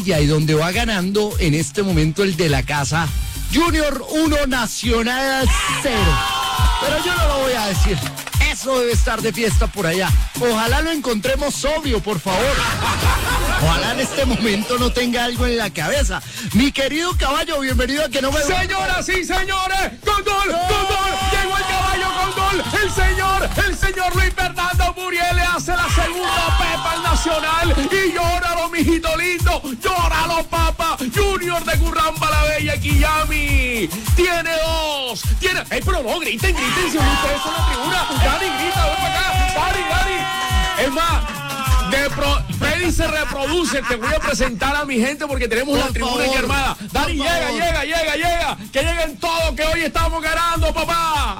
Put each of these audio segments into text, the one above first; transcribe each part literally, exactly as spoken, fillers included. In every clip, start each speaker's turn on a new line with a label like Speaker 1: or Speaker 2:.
Speaker 1: y donde va ganando en este momento el de la casa, Junior uno, Nacional cero. Pero yo no lo voy a decir. Eso debe estar de fiesta por allá. Ojalá lo encontremos sobrio, por favor. Ojalá en este momento no tenga algo en la cabeza. Mi querido caballo, bienvenido a Que No Me Duele.
Speaker 2: Señoras y señores, con gol, con gol, llegó el caballo con gol. El señor, el señor Luis Fernando Muriel le hace la segunda pepa al Nacional. Y llóralo, mijito lindo, llóralo, papá. Junior de Curramba la Bella, Quillami. Tiene dos, tiene... ¡Ey, pero no, griten, griten, si ustedes son la tribuna! Dani, grita, ven para acá, Dani, Dani. Es más, de pro... Freddy se reproduce, te voy a presentar a mi gente porque tenemos
Speaker 1: por
Speaker 2: la tribuna
Speaker 1: favor,
Speaker 2: aquí armada. Dani, llega,
Speaker 1: favor.
Speaker 2: llega, llega, llega. Que lleguen todos, que hoy estamos ganando, papá.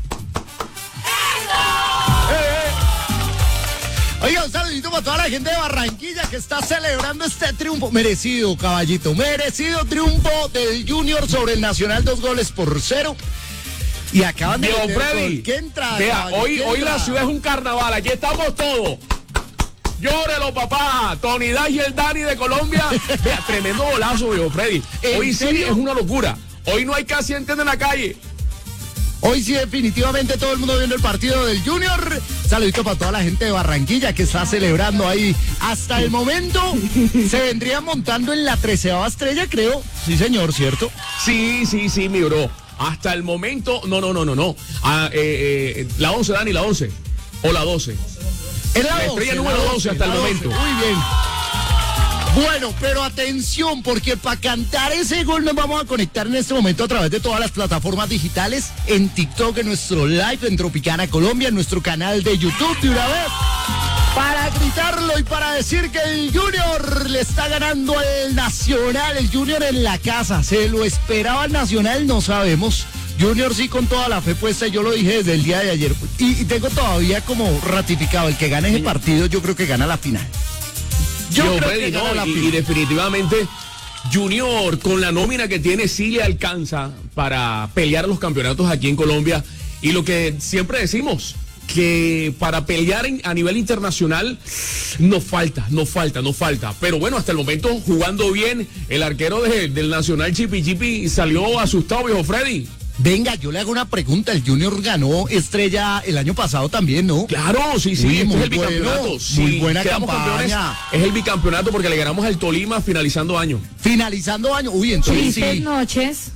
Speaker 2: ¡Eh, eh!
Speaker 1: Oiga, un saludito para toda la gente de Barranquilla que está celebrando este triunfo. Merecido, caballito, merecido triunfo del Junior sobre el Nacional, dos goles por cero. Y acaban de
Speaker 2: Diego
Speaker 1: meter
Speaker 2: Freddy,
Speaker 1: gol. ¿Qué entra?
Speaker 2: vea,
Speaker 1: caballo?
Speaker 2: hoy,
Speaker 1: ¿Qué
Speaker 2: hoy
Speaker 1: entra?
Speaker 2: la ciudad es un carnaval, aquí estamos todos. Llórelo, papá. Tony Day y el Dani de Colombia. Vea, tremendo golazo, Diego Freddy. Hoy sí
Speaker 1: serio?
Speaker 2: es una locura. Hoy no hay casi gente en la calle.
Speaker 1: Hoy sí, definitivamente todo el mundo viendo el partido del Junior. Saludito para toda la gente de Barranquilla que está celebrando ahí. Hasta el momento se vendría montando en la treceava estrella, creo. Sí, señor, ¿cierto?
Speaker 2: Sí, sí, sí, mi bro. Hasta el momento, no, no, no, no, no. Ah, eh, eh, la once, Dani, la once. O la doce.
Speaker 1: Es la,
Speaker 2: La estrella número
Speaker 1: la
Speaker 2: doce hasta el
Speaker 1: la
Speaker 2: momento.
Speaker 1: Muy bien. Bueno, pero atención, porque para cantar ese gol nos vamos a conectar en este momento a través de todas las plataformas digitales, en TikTok, en nuestro live, en Tropicana Colombia, en nuestro canal de YouTube de una vez, para gritarlo y para decir que el Junior le está ganando al Nacional, el Junior en la casa. ¿Se lo esperaba el Nacional? No sabemos. Junior sí con toda la fe puesta, yo lo dije desde el día de ayer. Y, y tengo todavía como ratificado, el que gane ese partido yo creo que gana la final. Yo
Speaker 2: Yo,
Speaker 1: creo
Speaker 2: Freddy,
Speaker 1: que gana
Speaker 2: no,
Speaker 1: la
Speaker 2: y,
Speaker 1: final.
Speaker 2: y definitivamente Junior con la nómina que tiene sí le alcanza para pelear los campeonatos aquí en Colombia. Y lo que siempre decimos, que para pelear en, a nivel internacional nos falta, nos falta, nos falta. Pero bueno, hasta el momento jugando bien, el arquero de, del Nacional Chipi Chipi salió asustado, viejo Freddy.
Speaker 1: Venga, yo le hago una pregunta. El Junior ganó estrella el año pasado también, ¿no?
Speaker 2: Claro, sí, sí,
Speaker 1: Uy,
Speaker 2: este
Speaker 1: muy
Speaker 2: es el bicampeonato.
Speaker 1: bueno,
Speaker 2: Sí,
Speaker 1: muy buena
Speaker 2: quedamos
Speaker 1: campaña.
Speaker 2: campeones, es el bicampeonato porque le ganamos al Tolima finalizando año.
Speaker 1: Finalizando año. Uy, entonces
Speaker 3: Felices
Speaker 1: sí.
Speaker 3: noches.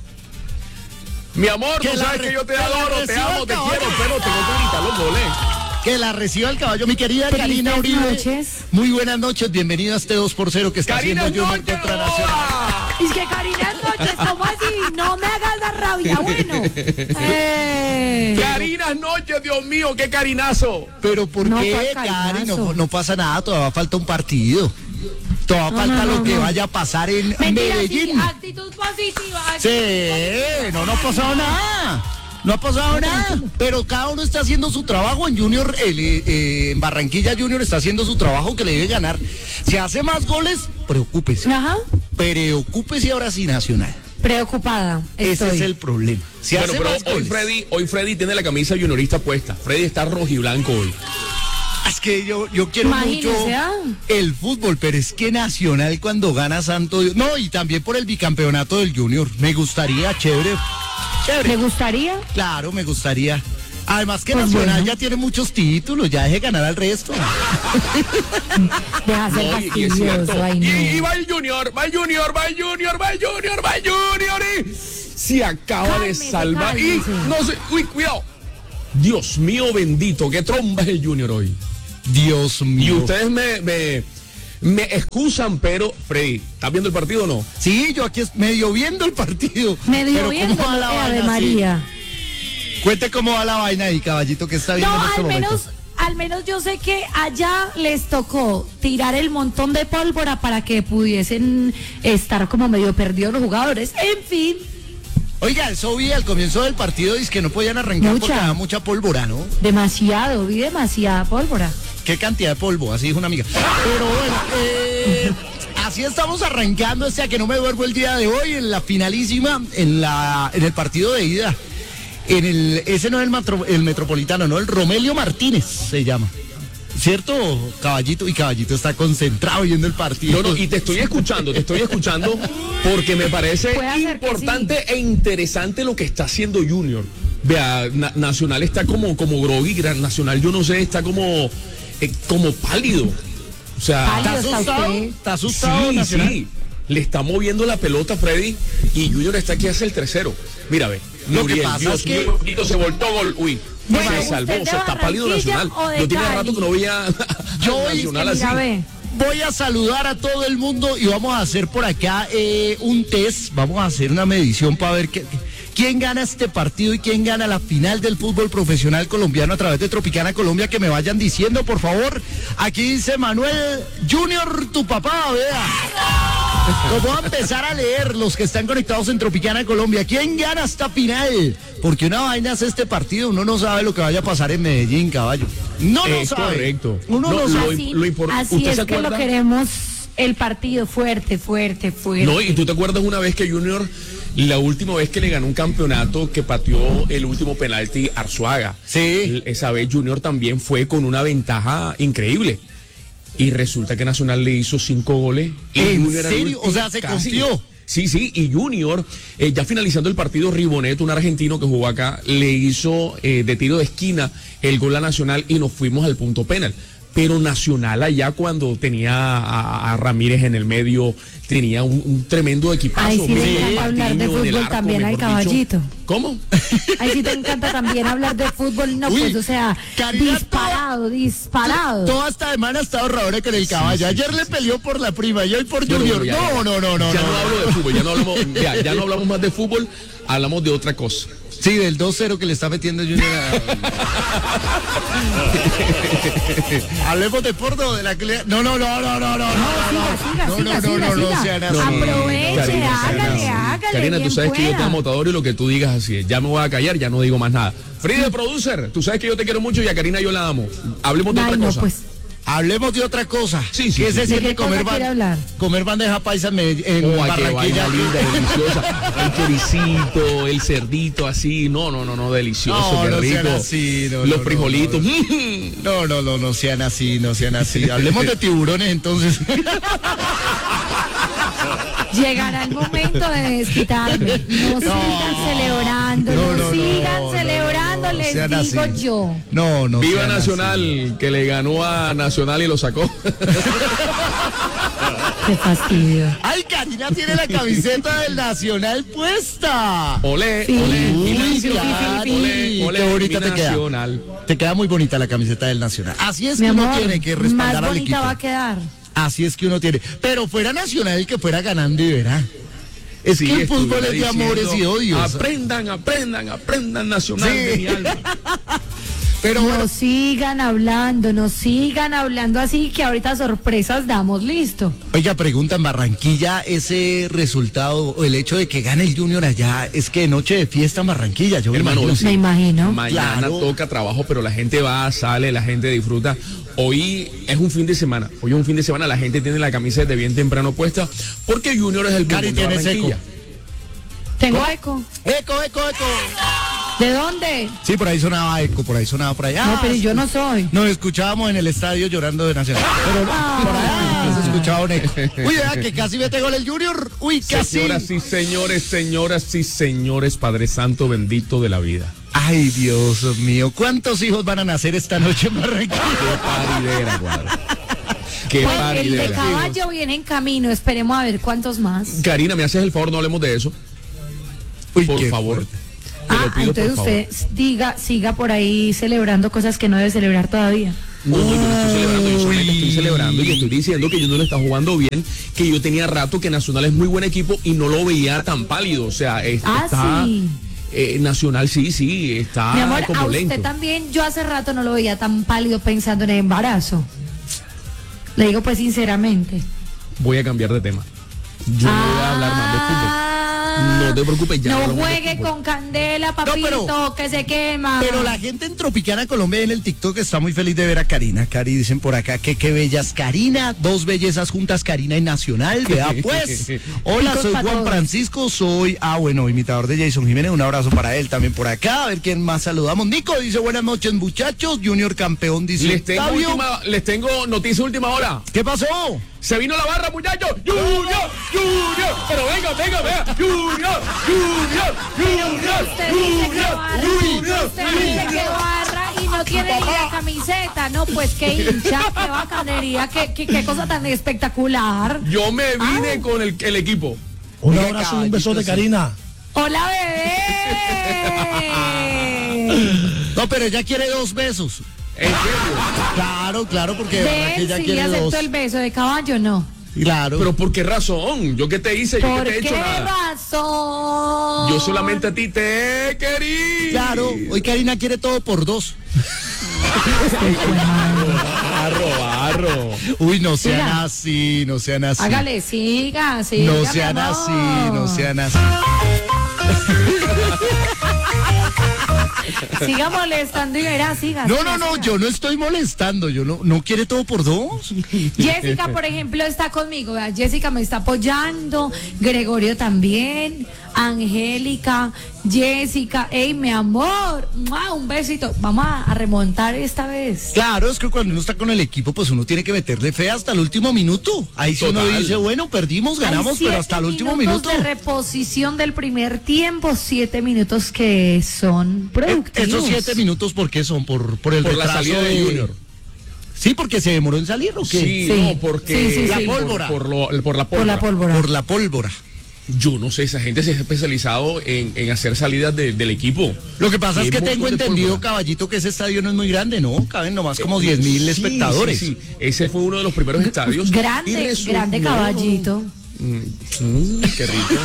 Speaker 2: Mi amor,
Speaker 1: Que
Speaker 2: tú
Speaker 1: la
Speaker 2: sabes
Speaker 1: re-
Speaker 2: que yo te
Speaker 1: que la
Speaker 2: adoro, te
Speaker 1: reciba
Speaker 2: amo,
Speaker 1: el
Speaker 2: te
Speaker 1: caballo.
Speaker 2: quiero, pero tengo que gritar los goles.
Speaker 1: Que la reciba el caballo, mi querida
Speaker 3: Felices
Speaker 1: Karina Uribe.
Speaker 3: noches.
Speaker 1: Muy buenas noches, bienvenida a este dos por cero que está
Speaker 2: Karina,
Speaker 1: haciendo
Speaker 2: no
Speaker 1: Junior
Speaker 2: te
Speaker 1: contra
Speaker 2: lo
Speaker 1: Nacional.
Speaker 2: jodas.
Speaker 3: Es que Karina noches, ¿cómo así? No me hagas la rabia, bueno. Eh.
Speaker 2: Carinas noches, Dios mío, qué carinazo.
Speaker 1: Pero ¿por
Speaker 3: No,
Speaker 1: qué,
Speaker 3: ¿cuál
Speaker 1: Cari?
Speaker 3: carinazo?
Speaker 1: No, no pasa nada, todavía falta un partido. Todavía
Speaker 3: No,
Speaker 1: falta
Speaker 3: no,
Speaker 1: lo
Speaker 3: no,
Speaker 1: que
Speaker 3: no.
Speaker 1: vaya a pasar en
Speaker 3: Mentira, sí,
Speaker 1: Medellín.
Speaker 3: actitud positiva. actitud
Speaker 1: Sí,
Speaker 3: positiva.
Speaker 1: no, no ha pasado nada. No ha pasado nada, pero cada uno está haciendo su trabajo. En Junior, el, eh, en Barranquilla Junior está haciendo su trabajo que le debe ganar. Si hace más goles, preocúpese.
Speaker 3: Ajá.
Speaker 1: Preocúpese ahora sí, Nacional.
Speaker 3: Preocupada.
Speaker 1: Ese
Speaker 3: Estoy.
Speaker 1: es el problema. Si
Speaker 2: Bueno,
Speaker 1: hace
Speaker 2: pero
Speaker 1: más
Speaker 2: hoy
Speaker 1: goles.
Speaker 2: Freddy, hoy Freddy tiene la camisa juniorista puesta. Freddy está rojiblanco hoy.
Speaker 1: Es que yo, yo quiero
Speaker 3: Imagínese,
Speaker 1: mucho
Speaker 3: ¿ah?
Speaker 1: el fútbol, pero es que Nacional cuando gana Santo Dios. No, y también por el bicampeonato del Junior. Me gustaría, chévere. Chévere.
Speaker 3: ¿Me gustaría?
Speaker 1: Claro, me gustaría. Además que
Speaker 3: Pues
Speaker 1: Nacional
Speaker 3: bueno.
Speaker 1: ya tiene muchos títulos, ya deje ganar al resto.
Speaker 3: Deja ser
Speaker 2: No, y- y es
Speaker 3: fastidioso.
Speaker 2: cierto.
Speaker 3: Ay, no.
Speaker 2: Y, y va el Junior, va el Junior, va el Junior, va el Junior, va el Junior y se acaba de
Speaker 3: Cálmese,
Speaker 2: salvar. Y
Speaker 3: cálmese.
Speaker 2: no sé, uy, cuidado. Dios mío bendito, qué tromba es el Junior hoy.
Speaker 1: Dios
Speaker 2: Y
Speaker 1: mío.
Speaker 2: ustedes me, me, me excusan, pero Freddy, ¿estás viendo el partido o no?
Speaker 1: Sí, yo aquí es medio viendo el partido.
Speaker 3: Medio
Speaker 1: Pero
Speaker 3: viendo,
Speaker 1: ¿cómo va la
Speaker 3: eh, Ave
Speaker 1: vaina? Sí.
Speaker 3: María.
Speaker 1: Cuente cómo va la vaina ahí, caballito, que está viendo
Speaker 3: No,
Speaker 1: en este
Speaker 3: al
Speaker 1: momento.
Speaker 3: menos, al menos yo sé que allá les tocó tirar el montón de pólvora para que pudiesen estar como medio perdidos los jugadores. En fin,
Speaker 1: Oiga, eso vi al comienzo del partido, dice que no podían arrancar
Speaker 3: Mucha.
Speaker 1: porque había mucha pólvora, ¿no?
Speaker 3: demasiado, vi demasiada pólvora.
Speaker 1: Qué cantidad de polvo, así dijo una amiga. Pero bueno, eh, así estamos arrancando este A Que No Me Duermo el día de hoy, en la finalísima, en la en el partido de ida. En el, ese no es el, matro- el Metropolitano, no, el Romelio Martínez se llama. ¿Cierto, Caballito? Y Caballito está concentrado viendo el partido.
Speaker 2: No, no, y te estoy escuchando, te estoy escuchando porque me parece importante sí. e interesante lo que está haciendo Junior. Vea, Na- Nacional está como, como groggy, Nacional yo no sé, está como, eh, como pálido. O sea,
Speaker 1: ¿está asustado? ¿Está asustado,
Speaker 2: sí,
Speaker 1: Nacional?
Speaker 2: Sí, le está moviendo la pelota Freddy y Junior está aquí hace el tercero. Mira, ve,
Speaker 1: Lo
Speaker 2: Muriel,
Speaker 1: que pasa
Speaker 2: Dios
Speaker 1: es que...
Speaker 2: mío, se voltó gol, uy.
Speaker 3: Bueno,
Speaker 2: se salvó, se está pálido Nacional. Yo tenía rato que no veía
Speaker 1: Yo hoy,
Speaker 2: Nacional
Speaker 3: es que
Speaker 2: así.
Speaker 3: mira,
Speaker 1: voy a saludar a todo el mundo y vamos a hacer por acá eh, un test, vamos a hacer una medición para ver qué, quién gana este partido y quién gana la final del fútbol profesional colombiano a través de Tropicana Colombia, que me vayan diciendo, por favor. Aquí dice Manuel Junior, tu papá, vea. Los voy a empezar a leer los que están conectados en Tropicana Colombia. ¿Quién gana esta final? Porque una vaina es este partido, uno no sabe lo que vaya a pasar en Medellín, caballo. No lo
Speaker 2: Es
Speaker 1: sabe.
Speaker 2: correcto.
Speaker 1: Uno no,
Speaker 2: No,
Speaker 1: lo
Speaker 2: lo-
Speaker 1: sabe.
Speaker 3: así,
Speaker 2: lo impor-
Speaker 3: así
Speaker 2: ¿usted
Speaker 3: es
Speaker 2: se
Speaker 3: que lo
Speaker 2: acuerda?
Speaker 3: queremos el partido fuerte, fuerte, fuerte.
Speaker 2: No, y tú te acuerdas una vez que Junior, la última vez que le ganó un campeonato, que pateó el último penalti Arzuaga.
Speaker 1: Sí.
Speaker 2: Esa vez Junior también fue con una ventaja increíble. Y resulta que Nacional le hizo cinco goles. Y
Speaker 1: ¿En
Speaker 2: Junior era el
Speaker 1: serio?
Speaker 2: último,
Speaker 1: O sea, se
Speaker 2: casi.
Speaker 1: confió.
Speaker 2: Sí, sí, y Junior, eh, ya finalizando el partido, Ribonet, un argentino que jugó acá, le hizo eh, de tiro de esquina el gol a Nacional y nos fuimos al punto penal. Pero Nacional allá cuando tenía a, a Ramírez en el medio, tenía un, un tremendo equipazo.
Speaker 3: Ay, sí, le
Speaker 2: Miguel
Speaker 3: encanta hablar de
Speaker 2: Patiño en el
Speaker 3: fútbol también al
Speaker 2: mejor
Speaker 3: Caballito.
Speaker 2: dicho. ¿Cómo?
Speaker 3: Ahí sí te encanta también hablar de fútbol, no,
Speaker 1: Uy,
Speaker 3: pues, o sea,
Speaker 1: Karina,
Speaker 3: disparado, disparado.
Speaker 1: Toda esta semana ha estado Raúl con el caballo. Ayer le peleó por la prima y hoy por
Speaker 2: No, no,
Speaker 1: Junior.
Speaker 2: no, ya,
Speaker 1: No, no, no, no.
Speaker 2: Ya no,
Speaker 1: no.
Speaker 2: hablo de fútbol, ya no hablamos, ya, ya no hablamos más de fútbol, hablamos de otra cosa.
Speaker 1: Sí, del dos cero que le está metiendo Junior a... Hablemos de Porto, de la... No, no, no, no, no, no, no,
Speaker 3: Siga,
Speaker 1: no,
Speaker 3: siga,
Speaker 1: no,
Speaker 3: siga,
Speaker 1: no, no,
Speaker 3: siga,
Speaker 1: sean
Speaker 3: siga.
Speaker 1: así.
Speaker 3: Aproveche,
Speaker 2: Karina,
Speaker 3: hágale,
Speaker 2: Karina,
Speaker 3: hágale.
Speaker 2: Karina, tú
Speaker 3: bien
Speaker 2: sabes que yo te
Speaker 3: pueda.
Speaker 2: amo, te adoro y lo que tú digas así es. Ya me voy a callar, ya no digo más nada. Frida, producer, tú sabes que yo te quiero mucho y a Karina yo la amo. Hablemos de
Speaker 3: Ay,
Speaker 2: otra
Speaker 3: no,
Speaker 2: cosa.
Speaker 3: pues.
Speaker 1: Hablemos de otra cosa.
Speaker 2: Sí, sí,
Speaker 1: ¿Qué
Speaker 2: sí,
Speaker 1: se
Speaker 2: sí.
Speaker 1: siente
Speaker 3: ¿De qué
Speaker 1: comer,
Speaker 3: cosa quiere hablar?
Speaker 1: comer bandeja paisa en, Medell- en
Speaker 2: Oh, ay, qué
Speaker 1: Barranquilla?
Speaker 2: vaina linda, deliciosa. El choricito, el cerdito así. No, no, no, no, delicioso,
Speaker 1: No,
Speaker 2: qué
Speaker 1: no
Speaker 2: rico.
Speaker 1: sean así, no,
Speaker 2: Los
Speaker 1: no,
Speaker 2: frijolitos.
Speaker 1: No, no, no, no sean así, no sean así. Hablemos de tiburones entonces.
Speaker 3: Llegará el momento de desquitarme. No, sigan celebrando, no,
Speaker 1: no, no,
Speaker 3: sigan
Speaker 1: no,
Speaker 3: celebrando,
Speaker 1: no, no,
Speaker 3: les
Speaker 1: sean
Speaker 3: digo
Speaker 1: así.
Speaker 3: yo.
Speaker 1: No, no.
Speaker 2: Viva
Speaker 1: sean
Speaker 2: Nacional,
Speaker 1: así.
Speaker 2: que le ganó a Nacional y lo sacó.
Speaker 3: Qué fastidio.
Speaker 1: Ay, Karina tiene la camiseta del Nacional puesta.
Speaker 2: Olé,
Speaker 3: Sí.
Speaker 2: olé, mi
Speaker 1: Uy,
Speaker 2: Nacional,
Speaker 1: Cari,
Speaker 2: olé, olé,
Speaker 1: qué bonita
Speaker 2: mi
Speaker 1: te queda.
Speaker 2: Nacional.
Speaker 1: Te queda muy bonita la camiseta del Nacional. Así es
Speaker 3: Mi
Speaker 1: que uno
Speaker 3: amor,
Speaker 1: tiene que
Speaker 3: más
Speaker 1: respaldar al
Speaker 3: bonita
Speaker 1: equipo.
Speaker 3: va a quedar.
Speaker 1: Así es que uno tiene. Pero fuera Nacional que fuera ganando y verá. Es
Speaker 2: Sí,
Speaker 1: que el fútbol
Speaker 2: estuviera
Speaker 1: es de
Speaker 2: diciendo,
Speaker 1: amores y odios.
Speaker 2: Aprendan, aprendan, aprendan Nacional
Speaker 1: Sí.
Speaker 2: de mi alma.
Speaker 1: Pero bueno,
Speaker 3: No sigan hablando, no sigan hablando así que ahorita sorpresas damos, listo.
Speaker 1: oiga, pregunta, en Barranquilla ese resultado, o el hecho de que gane el Junior allá, es que noche de fiesta en Barranquilla, yo me
Speaker 2: Hermano,
Speaker 1: imagino.
Speaker 2: sí.
Speaker 3: Me imagino.
Speaker 2: Mañana
Speaker 1: Claro.
Speaker 2: toca trabajo, pero la gente va, sale, la gente disfruta. Hoy es un fin de semana. Hoy es un fin de semana, la gente tiene la camisa de bien temprano puesta porque Junior es el
Speaker 1: Cari,
Speaker 2: bombón de
Speaker 1: tienes
Speaker 2: Barranquilla.
Speaker 1: eco.
Speaker 3: Tengo eco.
Speaker 1: Eco, eco, eco.
Speaker 3: ¿De dónde?
Speaker 1: Sí, por ahí sonaba eco, por ahí sonaba por allá.
Speaker 3: No, pero yo no soy.
Speaker 1: Nos escuchábamos en el estadio llorando de Nacional. Pero por allá se escuchaba un eco. Uy, vea que casi mete gol el Junior. Uy, casi.
Speaker 2: Señoras y señores, señoras y señores, Padre Santo bendito de la vida.
Speaker 1: Ay, Dios mío, ¿cuántos hijos van a nacer esta noche en Barranquilla?
Speaker 2: Qué paridera, cuadro. Qué
Speaker 3: Pues el de
Speaker 2: paridera.
Speaker 3: caballo viene en camino, esperemos a ver cuántos más.
Speaker 2: Karina, ¿me haces el favor? No hablemos de eso.
Speaker 1: Uy,
Speaker 2: Por
Speaker 1: qué
Speaker 2: favor.
Speaker 1: fuerte.
Speaker 2: Te lo
Speaker 3: Ah,
Speaker 2: pido,
Speaker 3: entonces
Speaker 2: por
Speaker 3: usted diga, siga por ahí celebrando cosas que no debe celebrar todavía.
Speaker 2: No, no, yo no estoy celebrando, yo solamente
Speaker 1: Uy.
Speaker 2: estoy celebrando y estoy diciendo que Junior está jugando bien, que yo tenía rato que Nacional es muy buen equipo y no lo veía tan pálido, o sea, es-
Speaker 3: Ah,
Speaker 2: está
Speaker 3: sí.
Speaker 2: eh, Nacional sí, sí, está
Speaker 3: Mi amor,
Speaker 2: como
Speaker 3: a usted
Speaker 2: lento.
Speaker 3: también, yo hace rato no lo veía tan pálido pensando en el embarazo. Le digo pues sinceramente.
Speaker 2: Voy a cambiar de tema. Yo no voy a hablar más de fútbol. No te preocupes, ya.
Speaker 3: No
Speaker 2: no
Speaker 3: juegue con candela, papito,
Speaker 1: No, pero-
Speaker 3: que se quema.
Speaker 1: Pero la gente en Tropicana Colombia en el TikTok está muy feliz de ver a Karina. Cari, dicen por acá que qué bellas Karina, dos bellezas juntas, Karina y Nacional. Vea pues. Hola,
Speaker 3: Chicos,
Speaker 1: soy
Speaker 3: pa'
Speaker 1: Juan
Speaker 3: todos.
Speaker 1: Francisco, soy, ah bueno, imitador de Jason Jiménez. Un abrazo para él también por acá. A ver quién más saludamos. Nico dice buenas noches muchachos. Junior campeón dice
Speaker 2: Les tengo,
Speaker 1: Octavio.
Speaker 2: última, les tengo noticia última hora.
Speaker 1: ¿Qué pasó?
Speaker 2: Se vino la barra, muchachos. Junior, Junior. Pero venga, venga, venga. Junior, Junior, Junior,
Speaker 3: Usted dice que barra,
Speaker 2: Junior,
Speaker 3: usted dice que barra y no tiene ni la camiseta, no, pues qué hincha, qué bacanería, qué, qué, qué cosa tan espectacular.
Speaker 2: Yo me vine
Speaker 3: Ay.
Speaker 2: con el, el equipo.
Speaker 4: Un
Speaker 1: Oiga,
Speaker 4: abrazo y un beso de
Speaker 1: caballito,
Speaker 4: Karina.
Speaker 3: Hola, bebé.
Speaker 1: No, pero ella quiere dos besos.
Speaker 2: ¿En serio?
Speaker 1: Claro, claro, porque de
Speaker 3: De
Speaker 1: verdad que
Speaker 3: él
Speaker 1: ella
Speaker 3: sí
Speaker 1: quiere dos.
Speaker 3: aceptó el beso, de caballo no.
Speaker 1: Claro.
Speaker 2: ¿Pero por qué razón? ¿Yo qué te hice? ¿Yo
Speaker 3: ¿Por
Speaker 2: qué te he
Speaker 3: qué
Speaker 2: hecho nada?
Speaker 3: razón?
Speaker 2: Yo solamente a ti te he querido.
Speaker 1: Claro, hoy Karina quiere todo por dos.
Speaker 2: Barro, barro.
Speaker 1: Uy, no sean
Speaker 3: Mira.
Speaker 1: así, no sean así.
Speaker 3: Hágale, siga, siga.
Speaker 1: No
Speaker 3: mi
Speaker 1: sean
Speaker 3: amor.
Speaker 1: así, no sean así.
Speaker 3: Siga molestando y verá, siga.
Speaker 1: No,
Speaker 3: siga,
Speaker 1: no, no,
Speaker 3: siga.
Speaker 1: yo no estoy molestando, yo no, no quiere todo por dos.
Speaker 3: Jessica, por ejemplo, está conmigo. vea, Jessica me está apoyando, Gregorio también, Angélica, Jessica, ey, mi amor, ¡mua! Un besito. Vamos a, a remontar esta vez.
Speaker 1: Claro, es que cuando uno está con el equipo, pues uno tiene que meterle fe hasta el último minuto. Ahí sí uno
Speaker 2: Total.
Speaker 1: dice, bueno, perdimos, ganamos,
Speaker 3: Hay
Speaker 1: pero hasta el
Speaker 3: siete
Speaker 1: último
Speaker 3: minutos
Speaker 1: minuto.
Speaker 3: de reposición del primer tiempo, siete minutos que son productivos.
Speaker 1: Esos siete minutos, ¿por qué son? Por, por el
Speaker 2: Por la
Speaker 1: retraso
Speaker 2: salida de Junior.
Speaker 1: Sí, porque se demoró en salir, ¿o qué?
Speaker 2: Sí,
Speaker 3: Sí.
Speaker 2: no, porque
Speaker 3: Sí, sí,
Speaker 1: La
Speaker 3: sí.
Speaker 2: por-
Speaker 1: pólvora.
Speaker 2: Por, lo- por la
Speaker 3: Por
Speaker 2: pólvora.
Speaker 3: la pólvora.
Speaker 1: Por la pólvora.
Speaker 2: Yo no sé, esa gente se ha especializado en, en hacer salidas de- del equipo.
Speaker 1: Lo que pasa es
Speaker 2: Qué
Speaker 1: que tengo
Speaker 2: montón de
Speaker 1: entendido,
Speaker 2: pólvora.
Speaker 1: Caballito, que ese estadio no es muy grande, ¿no? Caben nomás como diez mil
Speaker 2: Sí,
Speaker 1: espectadores.
Speaker 2: sí, sí. Ese fue uno de los primeros estadios. Y
Speaker 3: Grande,
Speaker 2: resu-
Speaker 3: grande
Speaker 2: no.
Speaker 3: caballito.
Speaker 2: Mm, mm, qué rico.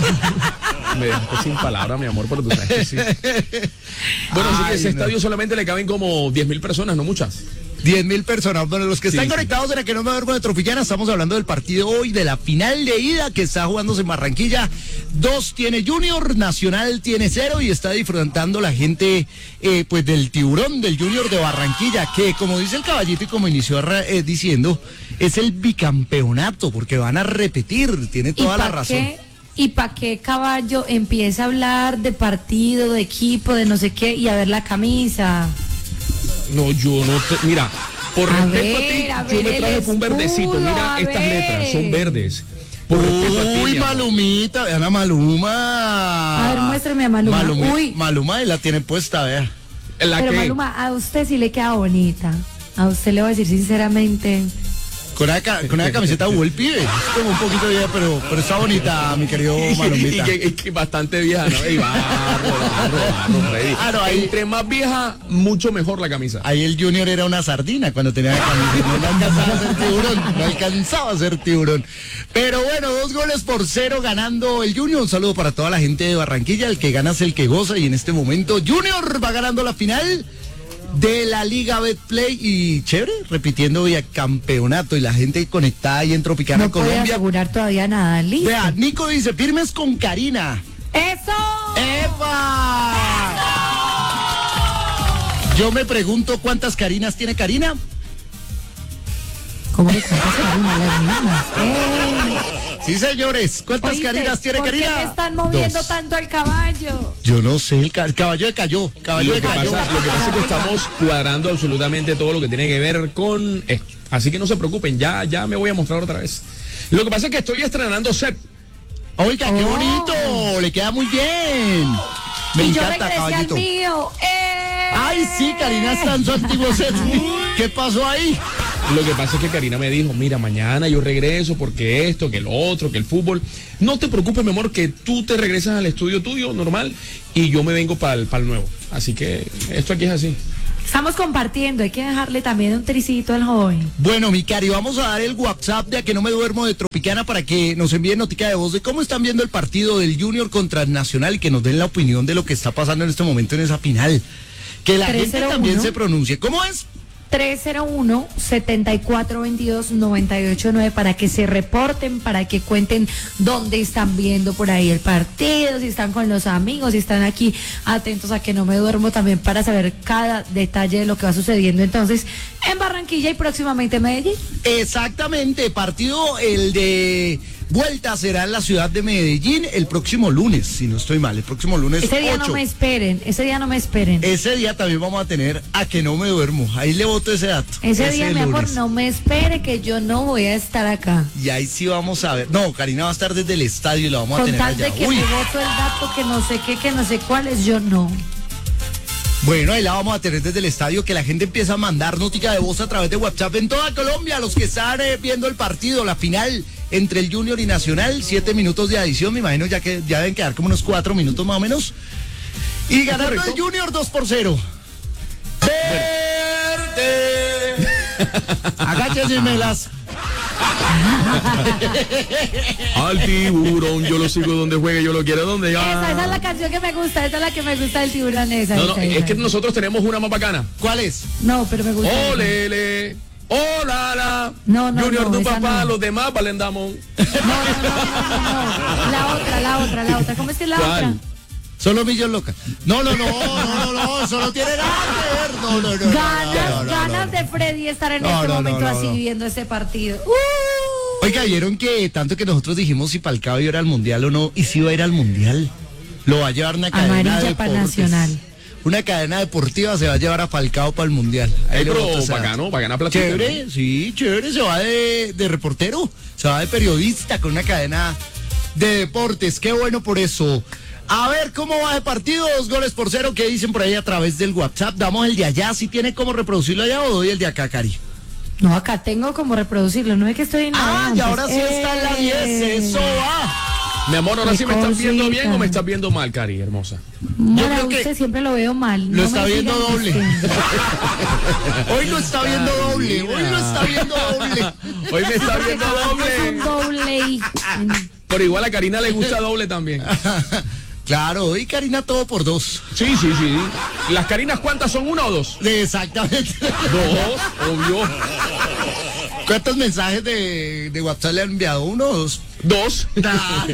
Speaker 2: Me dejaste sin palabras, mi amor, pero tú sabes que sí. Bueno, sí que
Speaker 1: Ay,
Speaker 2: ese
Speaker 1: no.
Speaker 2: estadio solamente le caben como diez mil personas, no muchas.
Speaker 1: diez mil personas. Bueno, los que
Speaker 2: Sí,
Speaker 1: están
Speaker 2: sí.
Speaker 1: conectados en la que no me duermo de Tropicana, estamos hablando del partido hoy, de la final de ida que está jugándose en Barranquilla. Dos tiene Junior, Nacional tiene cero y está disfrutando la gente eh, pues del tiburón del Junior de Barranquilla, que como dice el Caballito y como inició eh, diciendo, es el bicampeonato, porque van a repetir, tiene toda
Speaker 3: ¿Y
Speaker 1: la
Speaker 3: pa'
Speaker 1: razón.
Speaker 3: qué? ¿Y para qué Caballo empieza a hablar de partido, de equipo, de no sé qué y a ver la camisa?
Speaker 2: No, yo no te. Mira, por
Speaker 3: A
Speaker 2: respeto
Speaker 3: ver,
Speaker 2: a
Speaker 3: a
Speaker 2: ti, yo
Speaker 3: ver
Speaker 2: me traje
Speaker 3: el
Speaker 2: fue un verdecito.
Speaker 3: escudo,
Speaker 2: Mira
Speaker 3: a
Speaker 2: estas
Speaker 3: ver.
Speaker 2: letras, son verdes. Por respeto a ti,
Speaker 1: Uy,
Speaker 2: mi amor.
Speaker 1: Malumita, vean a Maluma.
Speaker 3: A ver, muéstrame a Maluma.
Speaker 1: Malumi-
Speaker 3: Uy.
Speaker 1: Maluma y la tiene puesta, vea.
Speaker 2: La
Speaker 3: Pero
Speaker 2: que-
Speaker 3: Maluma, a usted sí le queda bonita. A usted le voy a decir sinceramente.
Speaker 1: Con una, ca- con una camiseta hubo el pibe. Es como un poquito vieja, pero, pero está bonita, mi querido
Speaker 2: y
Speaker 1: Malumita.
Speaker 2: que, y que bastante vieja, ¿no? Ey, barro, barro, barro, Freddy.
Speaker 1: Ah, no, ahí-
Speaker 2: Entre más vieja, mucho mejor la camisa.
Speaker 1: Ahí el Junior era una sardina cuando tenía la camiseta. No alcanzaba a ser tiburón. No alcanzaba a ser tiburón. Pero bueno, dos goles por cero ganando el Junior. Un saludo para toda la gente de Barranquilla. El que gana es el que goza. Y en este momento Junior va ganando la final de la Liga Betplay y chévere, repitiendo vía campeonato y la gente conectada ahí en Tropicana
Speaker 3: No puede
Speaker 1: Colombia.
Speaker 3: asegurar todavía nada. ¿Listo?
Speaker 1: Vea, Nico dice, firmes con Karina.
Speaker 3: ¡Eso!
Speaker 1: ¡Epa! Yo me pregunto cuántas Karinas tiene Karina.
Speaker 3: ¿Cómo le cuentas a Karina las mismas? ¡Ey!
Speaker 1: Sí, señores, ¿cuántas
Speaker 3: Oíste,
Speaker 1: Karinas tiene
Speaker 3: ¿por
Speaker 1: Karina?
Speaker 3: qué me están moviendo
Speaker 1: Dos.
Speaker 3: tanto al caballo?
Speaker 1: Yo no sé, el, ca- el caballo de cayó, caballo
Speaker 2: Lo
Speaker 1: de
Speaker 2: que,
Speaker 1: cayó.
Speaker 2: pasa, lo que pasa es que estamos cuadrando absolutamente todo lo que tiene que ver con esto. Así que no se preocupen, ya, ya me voy a mostrar otra vez. Lo que pasa es que estoy estrenando set.
Speaker 1: Oiga, qué
Speaker 3: Oh.
Speaker 1: bonito, le queda muy bien. Me
Speaker 3: y yo
Speaker 1: encanta,
Speaker 3: regresé al
Speaker 1: caballito.
Speaker 3: mío. ¡Eh!
Speaker 1: Ay, sí, Karina está en su antiguo set. ¿Qué pasó ahí?
Speaker 2: Lo que pasa es que Karina me dijo, mira, mañana yo regreso porque esto, que lo otro, que el fútbol. No te preocupes, mi amor, que tú te regresas al estudio tuyo, normal, y yo me vengo para el, para el nuevo. Así que esto aquí es así.
Speaker 3: Estamos compartiendo, hay que dejarle también un tricito al joven.
Speaker 1: Bueno, mi cari, vamos a dar el WhatsApp de A Que No Me Duermo de Tropicana para que nos envíen notica de voz de cómo están viendo el partido del Junior contra el Nacional y que nos den la opinión de lo que está pasando en este momento en esa final. Que la
Speaker 3: tres
Speaker 1: gente
Speaker 3: cero
Speaker 1: también
Speaker 3: uno.
Speaker 1: se pronuncie. ¿Cómo es?
Speaker 3: tres cero uno, siete cuatro dos dos, nueve ocho nueve para que se reporten, para que cuenten dónde están viendo por ahí el partido, si están con los amigos, si están aquí atentos a que no me duermo también para saber cada detalle de lo que va sucediendo entonces en Barranquilla y próximamente en Medellín.
Speaker 1: Exactamente, partido el de vuelta será en la ciudad de Medellín el próximo lunes, si no estoy mal, el próximo lunes
Speaker 3: Ese día
Speaker 1: ocho.
Speaker 3: no me esperen, ese día no me esperen.
Speaker 1: Ese día también vamos a tener a que no me duermo, ahí le boto ese dato.
Speaker 3: Ese día, mi amor,
Speaker 1: lunes.
Speaker 3: no me espere que yo no voy a estar acá.
Speaker 1: Y ahí sí vamos a ver, no, Karina va a estar desde el estadio y la vamos a
Speaker 3: Con
Speaker 1: tener
Speaker 3: tal
Speaker 1: allá.
Speaker 3: de que
Speaker 1: Uy.
Speaker 3: me voto el dato, que no sé qué, que no sé cuál es, yo no.
Speaker 1: Bueno, ahí la vamos a tener desde el estadio, que la gente empieza a mandar notica de voz a través de WhatsApp en toda Colombia, los que están eh, viendo el partido, la final entre el Junior y Nacional, siete minutos de adición, me imagino ya que ya deben quedar como unos cuatro minutos más o menos. Y ganando el Junior dos por cero. ¡Verde! Agáchese, melas.
Speaker 2: Al tiburón, yo lo sigo donde juegue, yo lo quiero donde
Speaker 3: Esa, esa es
Speaker 2: ya.
Speaker 3: la canción que me gusta, esa es la que me gusta del tiburón, esa.
Speaker 2: No, no,
Speaker 3: esa,
Speaker 2: es
Speaker 3: esa.
Speaker 2: que nosotros tenemos una más bacana.
Speaker 1: ¿Cuál es?
Speaker 3: No, pero me gusta. esa.
Speaker 2: Olele, olala.
Speaker 3: No, no,
Speaker 2: Junior
Speaker 3: no,
Speaker 2: tu
Speaker 3: esa
Speaker 2: papá,
Speaker 3: no.
Speaker 2: los demás valen damón.
Speaker 3: No, no, no, no, no, no. La otra, la otra, la otra. ¿Cómo es que es la
Speaker 2: ¿Cuál?
Speaker 3: otra?
Speaker 1: Solo Millón Loca. No, no, no, no, no, no, eso no tiene nada que ver. No, no, no.
Speaker 3: Ganas,
Speaker 1: no, no, no,
Speaker 3: ganas
Speaker 1: no.
Speaker 3: de Freddy estar en
Speaker 1: No,
Speaker 3: este
Speaker 1: no, no,
Speaker 3: momento
Speaker 1: no,
Speaker 3: así
Speaker 1: no.
Speaker 3: viviendo este partido. Uh.
Speaker 1: Oiga, ¿vieron que tanto que nosotros dijimos si Falcao iba a ir al Mundial o no? ¿Y si iba a ir al Mundial? Lo va a llevar una cadena
Speaker 3: Amarilla
Speaker 1: de
Speaker 3: para
Speaker 1: deportes.
Speaker 3: Nacional.
Speaker 1: Una cadena deportiva se va a llevar a Falcao para el Mundial. Ahí
Speaker 2: Ey,
Speaker 1: le
Speaker 2: pero
Speaker 1: boto ese dato.
Speaker 2: bacano, bacana platica.
Speaker 1: Chévere, sí, chévere. Se va de, de reportero, se va de periodista con una cadena de deportes. Qué bueno por eso. A ver cómo va de partido, dos goles por cero. ¿Qué dicen por ahí a través del WhatsApp? Damos el de allá, si tiene cómo reproducirlo allá, o doy el de acá, Cari.
Speaker 3: No, acá tengo como reproducirlo, no es que estoy en
Speaker 1: Ah, y ahora sí está en la diez, eso va.
Speaker 2: Mi amor, ahora
Speaker 3: Qué
Speaker 2: sí me estás viendo bien
Speaker 3: cosita.
Speaker 2: o me estás viendo mal, Cari, hermosa.
Speaker 3: Mora,
Speaker 1: creo que
Speaker 3: usted siempre lo veo mal.
Speaker 1: Lo
Speaker 3: no
Speaker 1: está
Speaker 3: me
Speaker 1: viendo
Speaker 3: sigan
Speaker 1: doble.
Speaker 3: diciendo.
Speaker 1: Hoy lo está viendo doble, hoy lo está viendo doble.
Speaker 2: Hoy me está viendo
Speaker 3: Es un
Speaker 2: doble.
Speaker 3: doble y-
Speaker 2: Pero igual a Karina le gusta doble también.
Speaker 1: Claro, hoy Karina todo por dos.
Speaker 2: Sí, sí, sí. ¿Las Karinas cuántas son? ¿Una o dos?
Speaker 1: Exactamente.
Speaker 2: Dos, obvio.
Speaker 1: ¿Cuántos mensajes de, de WhatsApp le han enviado? ¿Uno o dos?
Speaker 2: Dos.
Speaker 1: Ah.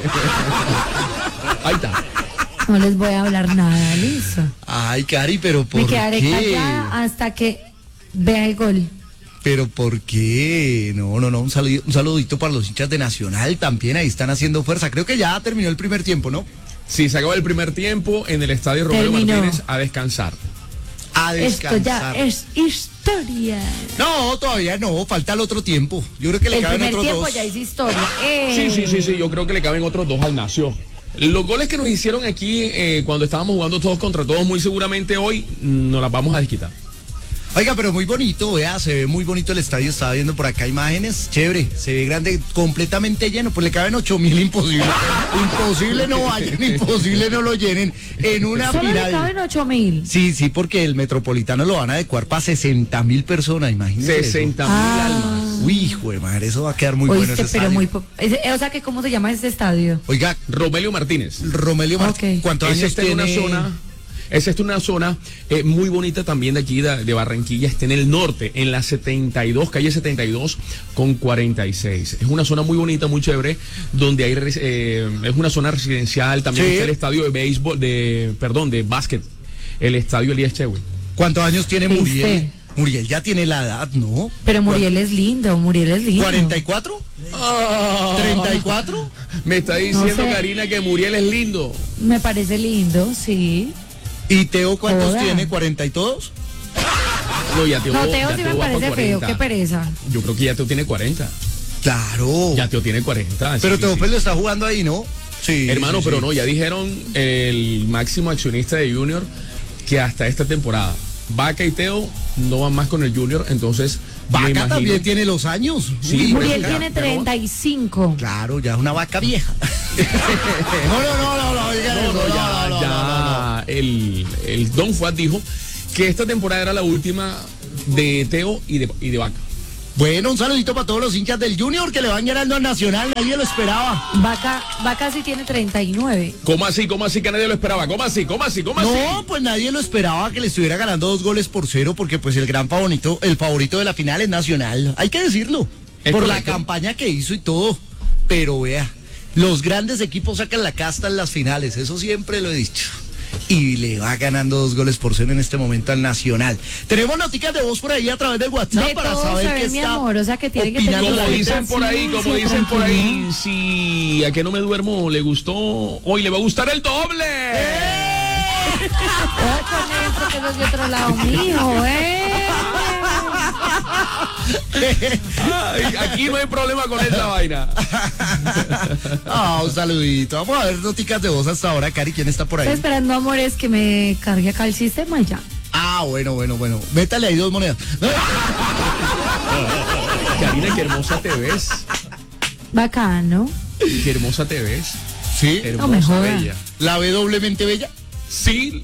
Speaker 2: Ahí está.
Speaker 3: No les voy a hablar nada, listo.
Speaker 1: Ay, Cari, pero ¿por
Speaker 3: Me quedaré
Speaker 1: qué?
Speaker 3: callada hasta que vea el gol.
Speaker 1: Pero ¿por qué? No, no, no, un saludito, un saludito para los hinchas de Nacional también, ahí están haciendo fuerza. Creo que ya terminó el primer tiempo, ¿no?
Speaker 2: Sí, se acabó el primer tiempo en el estadio Romero
Speaker 3: Terminó.
Speaker 2: Martínez a descansar.
Speaker 1: A
Speaker 3: Esto
Speaker 1: descansar.
Speaker 3: ya es historia.
Speaker 1: No, todavía no, falta el otro tiempo. Yo creo que le
Speaker 3: El
Speaker 1: caben
Speaker 3: primer
Speaker 1: otros
Speaker 3: tiempo
Speaker 1: dos.
Speaker 3: ya es historia.
Speaker 2: Sí,
Speaker 3: Eh.
Speaker 2: sí, sí, sí, yo creo que le caben otros dos al Nacio. Los goles que nos hicieron aquí eh, cuando estábamos jugando todos contra todos, muy seguramente hoy mm, nos las vamos a desquitar.
Speaker 1: Oiga, pero muy bonito, vea, se ve muy bonito el estadio, estaba viendo por acá imágenes, chévere, se ve grande, completamente lleno, pues le caben ocho mil, imposible, imposible no vayan, imposible no lo llenen en una
Speaker 3: Solo le
Speaker 1: final.
Speaker 3: caben ocho mil.
Speaker 1: Sí, sí, porque el Metropolitano lo van a adecuar para sesenta mil personas, imagínense. eso.
Speaker 2: sesenta mil
Speaker 3: Ah.
Speaker 2: almas.
Speaker 1: Uy, hijo de madre, eso va a quedar muy bueno
Speaker 3: Oíste,
Speaker 1: ese
Speaker 3: pero
Speaker 1: estadio.
Speaker 3: muy po- ese- O sea, que ¿cómo se llama ese estadio?
Speaker 1: Oiga,
Speaker 2: Romelio Martínez.
Speaker 1: Romelio Martínez,
Speaker 3: Ok.
Speaker 1: ¿cuántos
Speaker 2: Ese
Speaker 1: años
Speaker 2: está
Speaker 1: tiene?
Speaker 2: en una zona, esa es una zona eh, muy bonita también de aquí de, de Barranquilla, está en el norte, en la setenta y dos, calle setenta y dos con cuarenta y seis. Es una zona muy bonita, muy chévere, donde hay res- eh, es una zona residencial, también
Speaker 1: Sí.
Speaker 2: está el estadio de béisbol, de, perdón, de básquet, el estadio Elías Chewe.
Speaker 1: ¿Cuántos años tiene
Speaker 3: ¿Viste?
Speaker 1: Muriel? Muriel ya tiene la edad, ¿no?
Speaker 3: Pero Muriel es lindo, Muriel es lindo.
Speaker 1: ¿cuarenta y cuatro? ¿treinta y cuatro?
Speaker 2: Me está diciendo
Speaker 3: sé.
Speaker 2: Karina que Muriel es lindo.
Speaker 3: Me parece lindo, sí.
Speaker 1: ¿Y Teo cuántos
Speaker 3: Joda.
Speaker 1: tiene? ¿cuarenta y todos?
Speaker 2: No, ya Teo,
Speaker 3: No,
Speaker 2: ya
Speaker 3: Teo sí me
Speaker 2: va pa'
Speaker 3: parece feo,
Speaker 2: cuarenta.
Speaker 3: qué pereza.
Speaker 2: Yo creo que ya Teo tiene cuarenta.
Speaker 1: Claro.
Speaker 2: Ya Teo tiene cuarenta.
Speaker 1: Pero
Speaker 2: sí,
Speaker 1: Teo
Speaker 2: sí.
Speaker 1: Pues lo está jugando ahí, ¿no? Sí.
Speaker 2: Hermano,
Speaker 1: sí,
Speaker 2: pero
Speaker 1: sí.
Speaker 2: no, ya dijeron el máximo accionista de Junior que hasta esta temporada Vaca y Teo no van más con el Junior, entonces me
Speaker 1: Vaca
Speaker 2: imagino-
Speaker 1: también tiene los años.
Speaker 2: Sí,
Speaker 1: Uy,
Speaker 3: Muriel
Speaker 2: ya,
Speaker 3: tiene
Speaker 2: ya no.
Speaker 3: treinta y cinco.
Speaker 1: Claro, ya es una vaca vieja. no, no, no, no, no, oiga
Speaker 2: No,
Speaker 1: eso,
Speaker 2: no,
Speaker 1: no,
Speaker 2: ya,
Speaker 1: no, no,
Speaker 2: ya
Speaker 1: no, no.
Speaker 2: El, el Don Fuad dijo que esta temporada era la última de Teo y de, y de Vaca.
Speaker 1: Bueno, un saludito para todos los hinchas del Junior que le van ganando al Nacional, nadie lo esperaba.
Speaker 3: Vaca, Vaca sí tiene treinta y nueve.
Speaker 2: ¿Cómo así? ¿Cómo así que nadie lo esperaba? ¿Cómo así? ¿Cómo así? ¿Cómo así?
Speaker 1: No, pues nadie lo esperaba que le estuviera ganando dos goles por cero, porque pues el gran favorito, el favorito de la final es Nacional, hay que decirlo,
Speaker 2: ¿Es
Speaker 1: por
Speaker 2: correcto?
Speaker 1: la campaña que hizo y todo, pero vea, los grandes equipos sacan la casta en las finales, eso siempre lo he dicho. Y le va ganando dos goles por cero en este momento al Nacional. Tenemos noticias de voz por ahí a través del WhatsApp
Speaker 3: De
Speaker 1: para
Speaker 3: todo
Speaker 1: saber
Speaker 3: se ve,
Speaker 1: qué
Speaker 3: mi
Speaker 1: está
Speaker 3: amor, o sea que tiene que
Speaker 1: opinando
Speaker 3: tener
Speaker 1: la
Speaker 2: Como
Speaker 1: gente.
Speaker 2: dicen por ahí, como dicen por ahí, si a que no me duermo le gustó, hoy le va a gustar el doble.
Speaker 3: Ojo con eso, que no es de otro lado, mijo, eh.
Speaker 2: Ay, aquí no hay problema con esta vaina.
Speaker 1: Ah, un saludito. Vamos a ver noticias de voz hasta ahora, Cari, ¿quién está por ahí?
Speaker 3: Estoy esperando, amores, que me cargue acá el sistema y ya.
Speaker 1: Ah, bueno, bueno, bueno. Métale ahí dos monedas.
Speaker 2: Karina, qué hermosa te ves.
Speaker 3: Bacano.
Speaker 2: Qué hermosa te ves.
Speaker 1: Sí,
Speaker 2: Hermosa,
Speaker 3: No me joda.
Speaker 2: bella.
Speaker 1: la ve doblemente bella.
Speaker 2: Sí.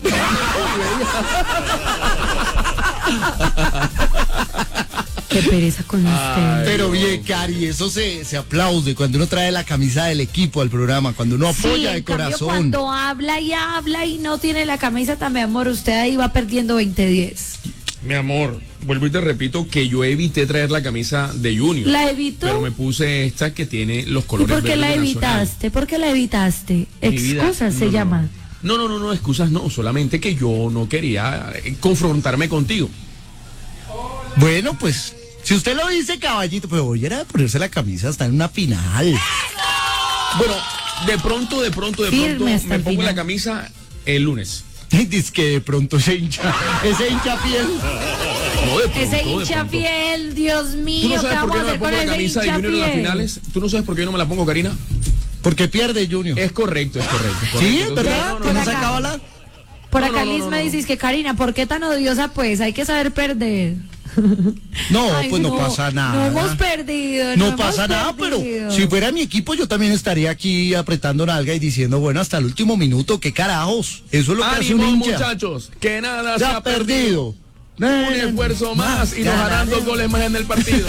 Speaker 3: Qué pereza con usted.
Speaker 1: Pero bien, Cari, eso se, se aplaude cuando uno trae la camisa del equipo al programa, cuando uno
Speaker 3: Sí,
Speaker 1: apoya
Speaker 3: en
Speaker 1: de
Speaker 3: cambio,
Speaker 1: corazón.
Speaker 3: cuando habla y habla y no tiene la camisa también, amor, usted ahí va perdiendo veinte diez.
Speaker 2: Mi amor, vuelvo y te repito que yo evité traer la camisa de Junior.
Speaker 3: ¿La evitó?
Speaker 2: Pero me puse esta que tiene los
Speaker 3: ¿Y
Speaker 2: colores
Speaker 3: por qué
Speaker 2: verdes
Speaker 3: la
Speaker 2: de Nacional.
Speaker 3: evitaste? ¿Por qué la evitaste?
Speaker 2: Mi vida,
Speaker 3: Excusas
Speaker 2: no,
Speaker 3: se
Speaker 2: no,
Speaker 3: llama.
Speaker 2: No, no, no, no, excusas no, solamente que yo no quería eh, confrontarme contigo.
Speaker 1: Bueno, pues, si usted lo dice, caballito, pero hoy era de ponerse la camisa hasta en una final.
Speaker 2: Bueno, de pronto, de pronto, de
Speaker 3: Firme
Speaker 2: pronto
Speaker 3: hasta
Speaker 2: me
Speaker 3: el
Speaker 2: pongo
Speaker 3: final.
Speaker 2: la camisa el lunes.
Speaker 1: Dice que de pronto ese hincha, ese hincha piel.
Speaker 2: No, de pronto,
Speaker 3: Ese
Speaker 2: de
Speaker 3: hincha
Speaker 2: pronto.
Speaker 3: fiel, Dios
Speaker 2: ¿Tú
Speaker 3: mío,
Speaker 2: no
Speaker 3: ¿qué
Speaker 2: sabes por
Speaker 3: vamos
Speaker 2: qué
Speaker 3: a
Speaker 2: no me
Speaker 3: hacer
Speaker 2: pongo
Speaker 3: con
Speaker 2: la
Speaker 3: ese
Speaker 2: camisa de
Speaker 3: hincha
Speaker 2: Junior en las
Speaker 3: fiel?
Speaker 2: finales? ¿Tú no sabes por qué yo no me la pongo, Karina?
Speaker 1: Porque pierde Junior.
Speaker 2: Es correcto, es correcto. es
Speaker 1: Sí,
Speaker 2: correcto.
Speaker 1: ¿verdad?
Speaker 2: No, no,
Speaker 1: ¿Que
Speaker 2: no,
Speaker 1: no
Speaker 3: por
Speaker 1: se
Speaker 3: acá.
Speaker 1: acaba la?
Speaker 3: Por
Speaker 2: No,
Speaker 3: acá
Speaker 2: no, no,
Speaker 3: Liz
Speaker 2: no,
Speaker 3: me
Speaker 2: no.
Speaker 3: dices que Karina, ¿por qué tan odiosa pues? Hay que saber perder.
Speaker 1: No,
Speaker 3: Ay,
Speaker 1: pues no, pasa nada.
Speaker 3: No hemos perdido.
Speaker 1: No
Speaker 3: hemos
Speaker 1: pasa nada, pero
Speaker 3: perdido.
Speaker 1: si fuera mi equipo yo también estaría aquí apretando nalga y diciendo, bueno, hasta el último minuto, qué carajos. Eso es lo que hace un
Speaker 2: Ánimo,
Speaker 1: hincha.
Speaker 2: muchachos, que nada
Speaker 1: Se
Speaker 2: se
Speaker 1: ha perdido.
Speaker 2: Un esfuerzo más y nos harán dos goles más en el partido.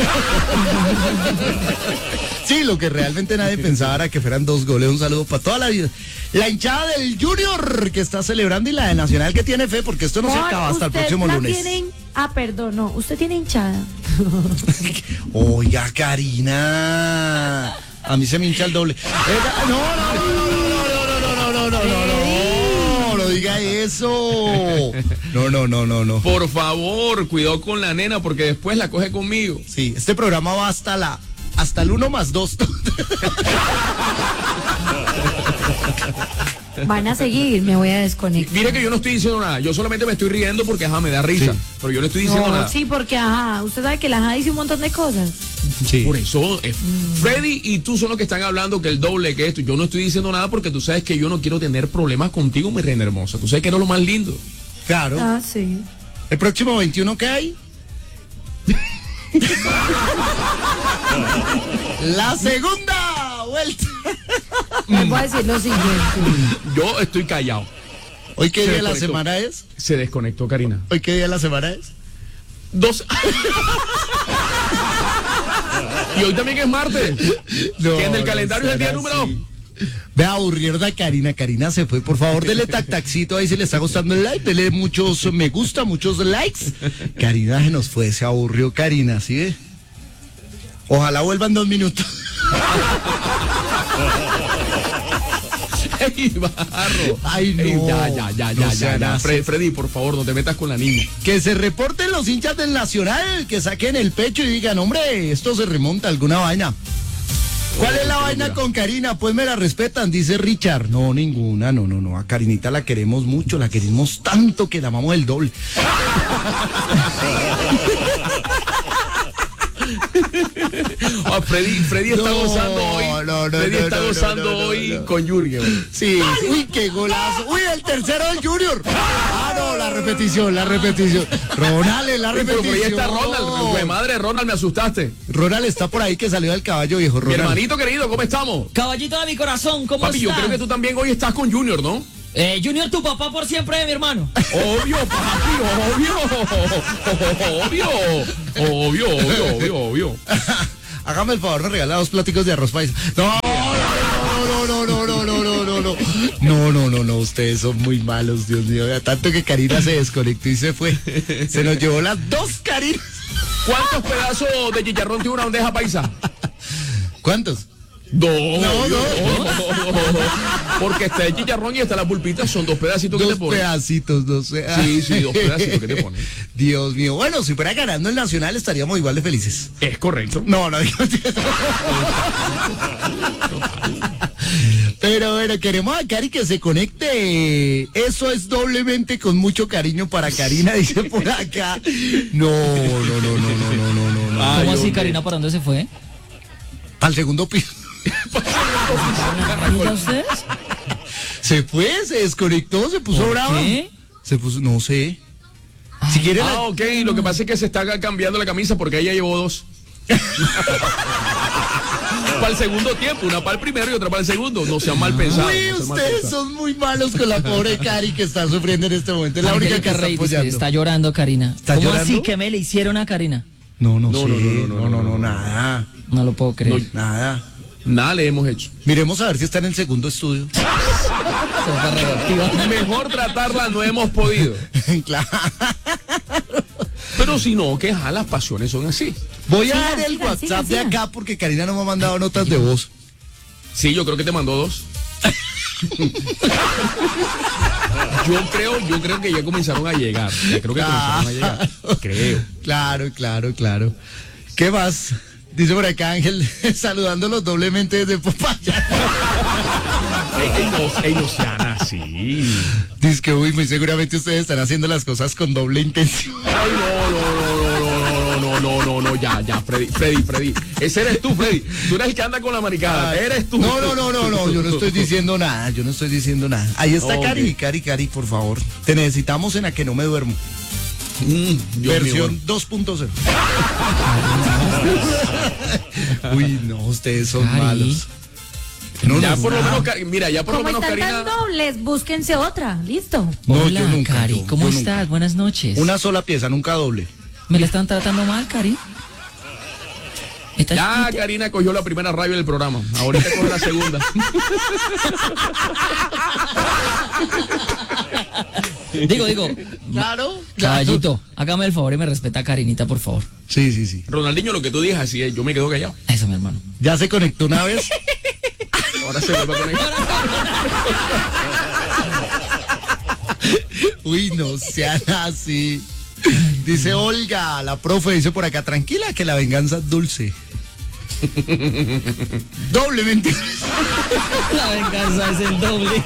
Speaker 1: Sí, lo que realmente nadie pensaba era que fueran dos goles. Un saludo para toda la vida. La hinchada del Junior que está celebrando y la de Nacional que tiene fe porque esto no se
Speaker 3: Amor,
Speaker 1: acaba hasta el
Speaker 3: usted
Speaker 1: próximo
Speaker 3: la
Speaker 1: lunes.
Speaker 3: tiene hin- Ah, perdón, no. Usted tiene hinchada.
Speaker 1: Oiga, Karina. A mí se me hincha el doble. Eh, No, no, no, no, no, no, no, no, no, no, no, no, no diga eso. No, no, no, no, no.
Speaker 2: Por favor, cuidado con la nena porque después la coge conmigo.
Speaker 1: Sí, este programa va hasta la hasta el uno más dos.
Speaker 3: Van a seguir, me voy a desconectar.
Speaker 2: Mire que yo no estoy diciendo nada, yo solamente me estoy riendo porque ajá, me da risa,
Speaker 1: Sí.
Speaker 2: pero yo no estoy diciendo
Speaker 3: No,
Speaker 2: nada.
Speaker 3: sí, porque ajá, usted sabe que la ajá dice un montón de cosas.
Speaker 1: Sí.
Speaker 2: Por eso, eh, Freddy y tú son los que están hablando que el doble, que esto. Yo no estoy diciendo nada porque tú sabes que yo no quiero tener problemas contigo, mi reina hermosa. Tú sabes que eres lo más lindo.
Speaker 1: Claro.
Speaker 3: Ah, sí.
Speaker 1: El próximo veintiuno, ¿qué hay? La segunda vuelta.
Speaker 3: Les voy a decir lo siguiente.
Speaker 2: Yo estoy callado.
Speaker 1: ¿Hoy qué
Speaker 2: Se
Speaker 1: día de la
Speaker 2: desconectó.
Speaker 1: semana es?
Speaker 2: Se desconectó, Karina.
Speaker 1: ¿Hoy qué día de la semana es?
Speaker 2: Dos. Y hoy también es martes.
Speaker 1: No,
Speaker 2: que en el
Speaker 1: no
Speaker 2: calendario es el día
Speaker 1: será
Speaker 2: número.
Speaker 1: así. Ve a aburrir a Karina. Karina se fue. Por favor, dele tac tacito ahí si le está gustando el like. Dele muchos me gusta, muchos likes. Karina se nos fue. Se aburrió Karina, ¿sí ve? Ojalá vuelvan dos minutos.
Speaker 2: Ey, barro.
Speaker 1: Ay, no.
Speaker 2: Ey, ya, ya, ya,
Speaker 1: No
Speaker 2: ya, ya,
Speaker 1: sean
Speaker 2: ya.
Speaker 1: así.
Speaker 2: Fre- Freddy, por favor, no te metas con la niña.
Speaker 1: Que se reporten los hinchas del Nacional, que saquen el pecho y digan, hombre, esto se remonta a alguna vaina. ¿Cuál es la vaina con Karina? Pues me la respetan, dice Richard. No, ninguna, no, no, no. A Karinita la queremos mucho, la queremos tanto que la amamos el doble.
Speaker 2: Ah, Freddy, Freddy está
Speaker 1: No,
Speaker 2: gozando hoy.
Speaker 1: no, no,
Speaker 2: Freddy
Speaker 1: no,
Speaker 2: está
Speaker 1: no,
Speaker 2: gozando
Speaker 1: no, no, no,
Speaker 2: hoy
Speaker 1: no.
Speaker 2: con Jürgen.
Speaker 1: Sí, uy, qué golazo. Uy, el tercero del Junior. Ah, no, la repetición, la repetición. Ronald, la
Speaker 2: Pero por
Speaker 1: repetición.
Speaker 2: ahí está Ronald. Güey, madre, Ronald, me asustaste.
Speaker 1: Ronald está por ahí que salió del caballo viejo.
Speaker 2: Mi
Speaker 1: Ronald.
Speaker 2: hermanito querido, ¿cómo estamos?
Speaker 4: Caballito de mi corazón, ¿cómo
Speaker 2: Papi, yo
Speaker 4: estás?
Speaker 2: creo que tú también hoy estás con Junior, ¿no?
Speaker 4: Eh, Junior, tu papá por siempre, mi hermano.
Speaker 2: Obvio, papi, obvio. Obvio. Obvio, obvio, obvio, obvio.
Speaker 1: Hágame el favor, me regala dos pláticos de arroz paisa. No, no, no, no, no, no, no, no, no. No, no, no, no, ustedes son muy malos, Dios mío. Tanto que Karina se desconectó y se fue. Se nos llevó las dos Karinas.
Speaker 2: ¿Cuántos pedazos de chicharrón tiene una bandeja paisa?
Speaker 1: ¿Cuántos?
Speaker 2: Dos.
Speaker 1: No, no.
Speaker 2: Porque está el chicharrón y está la pulpita, son dos pedacitos que
Speaker 1: Dos
Speaker 2: te ponen.
Speaker 1: pedacitos, dos pedacitos.
Speaker 2: Sí, sí, dos pedacitos que te ponen.
Speaker 1: Dios mío. Bueno, si fuera ganando el Nacional estaríamos igual de felices.
Speaker 2: Es correcto.
Speaker 1: No, no, digo. Pero bueno, queremos a Cari que se conecte. Eso es doblemente con mucho cariño para Karina, dice por acá. No, no, no, no, no, no, no, no, no.
Speaker 4: ¿Cómo
Speaker 2: Ay,
Speaker 4: así,
Speaker 2: hombre.
Speaker 4: Karina, para dónde se fue?
Speaker 1: Para el segundo piso.
Speaker 4: ¿Y ya ustedes?
Speaker 1: Se fue, se desconectó, se puso
Speaker 4: ¿Por
Speaker 1: brava.
Speaker 4: qué?
Speaker 1: Se puso, no sé. Si quiere
Speaker 2: Ah,
Speaker 1: la-
Speaker 2: ok, lo que pasa es que se está cambiando la camisa porque ella llevó dos. Para el segundo tiempo, una para el primero y otra para el segundo. No sean mal pensados.
Speaker 1: Uy,
Speaker 2: no sean mal
Speaker 1: ustedes
Speaker 2: pensados.
Speaker 1: son muy malos con la pobre Cari que está sufriendo en este momento. Es la única que
Speaker 4: Angélica
Speaker 1: está
Speaker 4: Rey dice que
Speaker 1: apoyando.
Speaker 4: está llorando, Karina.
Speaker 1: ¿Está
Speaker 4: ¿Cómo
Speaker 1: llorando?
Speaker 4: así? ¿Qué me le hicieron a Karina?
Speaker 1: No, no,
Speaker 2: No,
Speaker 1: sé.
Speaker 2: no, no, no,
Speaker 1: no, no, no, nada.
Speaker 4: No lo puedo creer.
Speaker 1: Nada.
Speaker 2: Nada le hemos hecho.
Speaker 1: Miremos a ver si está en el segundo estudio.
Speaker 4: Se fue radioactiva.
Speaker 2: Mejor tratarla no hemos podido.
Speaker 1: Claro.
Speaker 2: Pero si no, que ja, las pasiones son así.
Speaker 1: Voy a
Speaker 3: Sigan,
Speaker 1: dar el
Speaker 3: sigan,
Speaker 1: WhatsApp
Speaker 3: sigan,
Speaker 1: de
Speaker 3: sigan.
Speaker 1: acá porque Karina no me ha mandado notas de voz.
Speaker 2: Sí, yo creo que te mandó dos. Yo creo, yo creo que ya comenzaron a llegar. Ya creo que comenzaron a llegar. Creo.
Speaker 1: Claro, claro, claro. ¿Qué más? Dice por acá Ángel, saludándolos doblemente desde Popaya.
Speaker 2: Ey, ey, no, ey, no sean así.
Speaker 1: Dice que, uy, muy seguramente ustedes están haciendo las cosas con doble intención.
Speaker 2: Ay, no, no, no, no, no, no, no, no, ya, ya, Freddy, Freddy, Freddy. Ese eres tú, Freddy. Tú eres el que anda con la maricada. Eres tú.
Speaker 1: No, no, no, no, no, yo no estoy diciendo nada, yo no estoy diciendo nada. Ahí está
Speaker 2: Ok.
Speaker 1: Cari, Cari, Cari, por favor. Te necesitamos en La que no me duermo.
Speaker 2: Mm, Dios
Speaker 1: Versión
Speaker 2: mío.
Speaker 1: dos punto cero. Uy, no, ustedes son
Speaker 4: Cari.
Speaker 1: malos. No,
Speaker 2: Ya
Speaker 1: no,
Speaker 2: por lo
Speaker 1: nada.
Speaker 2: menos, Cari- mira, ya por lo
Speaker 3: Como
Speaker 2: menos
Speaker 3: están
Speaker 2: Karina.
Speaker 3: tan dobles, búsquense otra. Listo.
Speaker 1: No,
Speaker 4: Hola,
Speaker 1: yo nunca,
Speaker 4: Cari.
Speaker 1: yo-
Speaker 4: ¿Cómo
Speaker 1: yo
Speaker 4: estás?
Speaker 1: nunca.
Speaker 4: Buenas noches.
Speaker 1: Una sola pieza, nunca doble.
Speaker 4: ¿Me la están tratando mal, Cari? ¿Estás
Speaker 2: Ya
Speaker 4: chiquita?
Speaker 2: Karina cogió la primera rabia del programa. Ahorita coge la segunda.
Speaker 4: Digo, digo,
Speaker 1: Claro,
Speaker 4: caballito, hágame el favor y me respeta a Karinita, por favor.
Speaker 1: Sí, sí, sí.
Speaker 2: Ronaldinho, lo que tú digas, así es. Yo me quedo callado.
Speaker 4: Eso, mi hermano.
Speaker 1: Ya se conectó una vez.
Speaker 2: Ahora se vuelve a conectar.
Speaker 1: Uy, no sean así. Dice Olga, la profe, dice por acá, tranquila que la venganza es dulce. Doblemente.
Speaker 4: La venganza es el doble.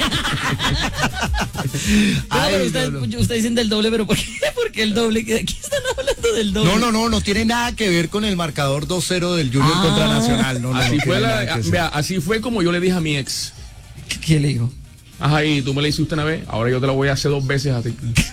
Speaker 1: Ay,
Speaker 4: pero usted,
Speaker 1: no, no.
Speaker 4: usted dicen del doble, pero ¿por qué? Porque el doble, ¿de qué están hablando del doble?
Speaker 1: No, no, no, no tiene nada que ver con el marcador dos cero del Junior
Speaker 4: Ah.
Speaker 1: contra Nacional. No, no,
Speaker 2: Así
Speaker 1: no
Speaker 2: fue,
Speaker 1: tiene
Speaker 2: la,
Speaker 1: nada que ver.
Speaker 2: vea, así fue como yo le dije a mi ex.
Speaker 4: ¿Qué, qué le digo?
Speaker 2: Ajá, y tú me la hiciste una vez, ahora yo te la voy a hacer dos veces a ti.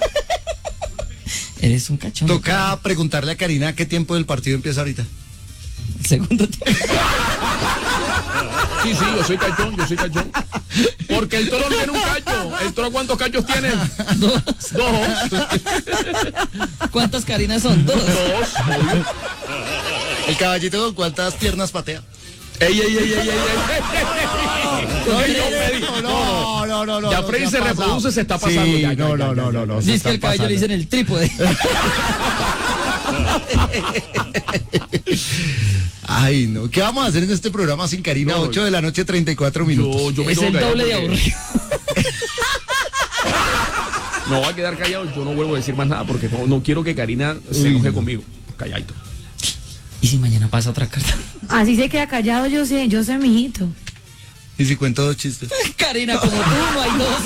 Speaker 4: Eres un cachón.
Speaker 1: Toca preguntarle a Karina qué tiempo del partido empieza ahorita.
Speaker 4: Segundo tiempo.
Speaker 2: Sí, sí, yo soy cachón, yo soy cachón. Porque el toro no tiene un cacho. ¿El toro cuántos cachos tiene?
Speaker 4: Dos.
Speaker 2: Dos.
Speaker 4: ¿Cuántas Karinas son? Dos.
Speaker 2: Dos. obvio.
Speaker 1: El caballito con cuántas piernas patea.
Speaker 2: Ey, ey, ey, ey, ey, ey. No, Freddy,
Speaker 1: no, no, no, no.
Speaker 2: Ya
Speaker 1: no,
Speaker 2: Freddy
Speaker 1: ha
Speaker 2: se
Speaker 1: pasado.
Speaker 2: reproduce, se está pasando.
Speaker 1: Sí,
Speaker 2: Ya, ya,
Speaker 1: no,
Speaker 2: ya,
Speaker 1: no,
Speaker 2: ya,
Speaker 1: no,
Speaker 2: ya,
Speaker 1: no, no.
Speaker 4: Dice
Speaker 1: se
Speaker 4: que el
Speaker 1: está
Speaker 4: caballo le dicen
Speaker 1: pasando.
Speaker 4: el trípode.
Speaker 1: Ay, no. ¿Qué vamos a hacer en este programa sin Karina?
Speaker 2: No,
Speaker 1: ocho de la noche, treinta y cuatro minutos.
Speaker 2: Yo, yo me
Speaker 4: Es
Speaker 2: tengo
Speaker 4: el
Speaker 2: que callar
Speaker 4: doble de
Speaker 2: porque
Speaker 4: aburrido.
Speaker 2: No voy a quedar callado, yo no vuelvo a decir más nada porque no, no quiero que Karina se enoje conmigo. Calladito.
Speaker 4: ¿Y si mañana pasa otra carta?
Speaker 3: Así se queda callado, yo sé, yo sé, mijito.
Speaker 1: Y si cuento dos chistes.
Speaker 4: Karina, como tú no hay dos.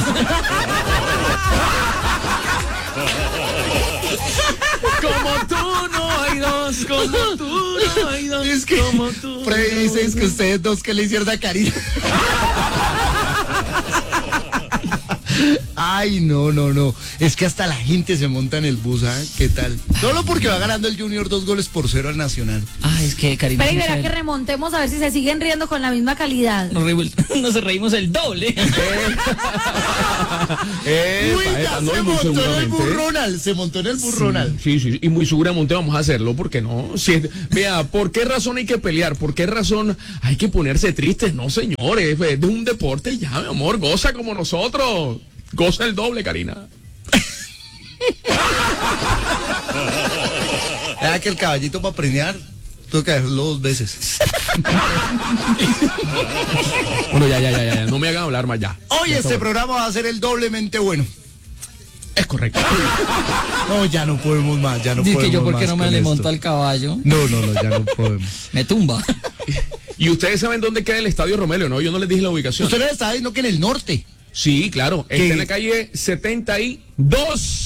Speaker 2: Como tú no hay dos, como tú no hay dos.
Speaker 1: Es que
Speaker 2: como tú.
Speaker 1: Freddy dice es que ustedes dos que le hicieron a Karina. Ay, no, no, no. Es que hasta la gente se monta en el bus, ¿ah? ¿Qué tal? Solo porque va ganando el Junior dos goles por cero al Nacional.
Speaker 4: Ah, es que Karina.
Speaker 3: Pero y
Speaker 4: no
Speaker 3: verá
Speaker 4: sabe-
Speaker 3: que remontemos a ver si se siguen riendo con la misma calidad.
Speaker 4: nos, revuel- nos reímos el doble.
Speaker 2: Eh,
Speaker 1: Uy,
Speaker 2: epa,
Speaker 1: ya
Speaker 2: epa, no, y
Speaker 1: se
Speaker 2: muy
Speaker 1: montó en el
Speaker 2: seguramente.
Speaker 1: burronal, se montó en el burronal.
Speaker 2: Sí, sí, y muy seguramente vamos a hacerlo, ¿por qué no? Si es- vea, ¿por qué razón hay que pelear? ¿Por qué razón hay que ponerse tristes? No, señores, es de un deporte ya, mi amor, goza como nosotros. Goza el doble, Karina.
Speaker 1: Era que el caballito para premiar, tengo que dejarlo dos veces.
Speaker 2: Bueno, ya, ya, ya, ya, ya, no me hagan hablar más ya.
Speaker 1: Hoy
Speaker 2: Ya
Speaker 1: este
Speaker 2: está bueno.
Speaker 1: programa va a ser el doblemente bueno.
Speaker 2: Es correcto.
Speaker 1: No, ya no podemos más, ya no
Speaker 4: Dice
Speaker 1: podemos
Speaker 4: que yo porque
Speaker 1: más
Speaker 4: no me
Speaker 1: con
Speaker 4: le
Speaker 1: esto.
Speaker 4: monto al caballo.
Speaker 1: No, no, no, ya no podemos.
Speaker 4: Me tumba.
Speaker 2: Y ustedes saben dónde queda el Estadio Romelio, ¿no? Yo no les dije la ubicación.
Speaker 1: Usted les está diciendo que en el norte.
Speaker 2: Sí, claro,
Speaker 1: ¿Qué?
Speaker 2: está en la calle setenta y dos.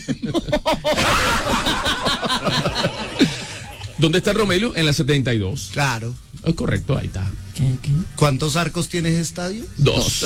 Speaker 2: ¿Dónde está el Romelio? En la setenta y dos.
Speaker 1: Claro.
Speaker 2: Es correcto, ahí está.
Speaker 4: ¿Qué, qué?
Speaker 1: ¿Cuántos arcos tiene ese estadio?
Speaker 2: Dos.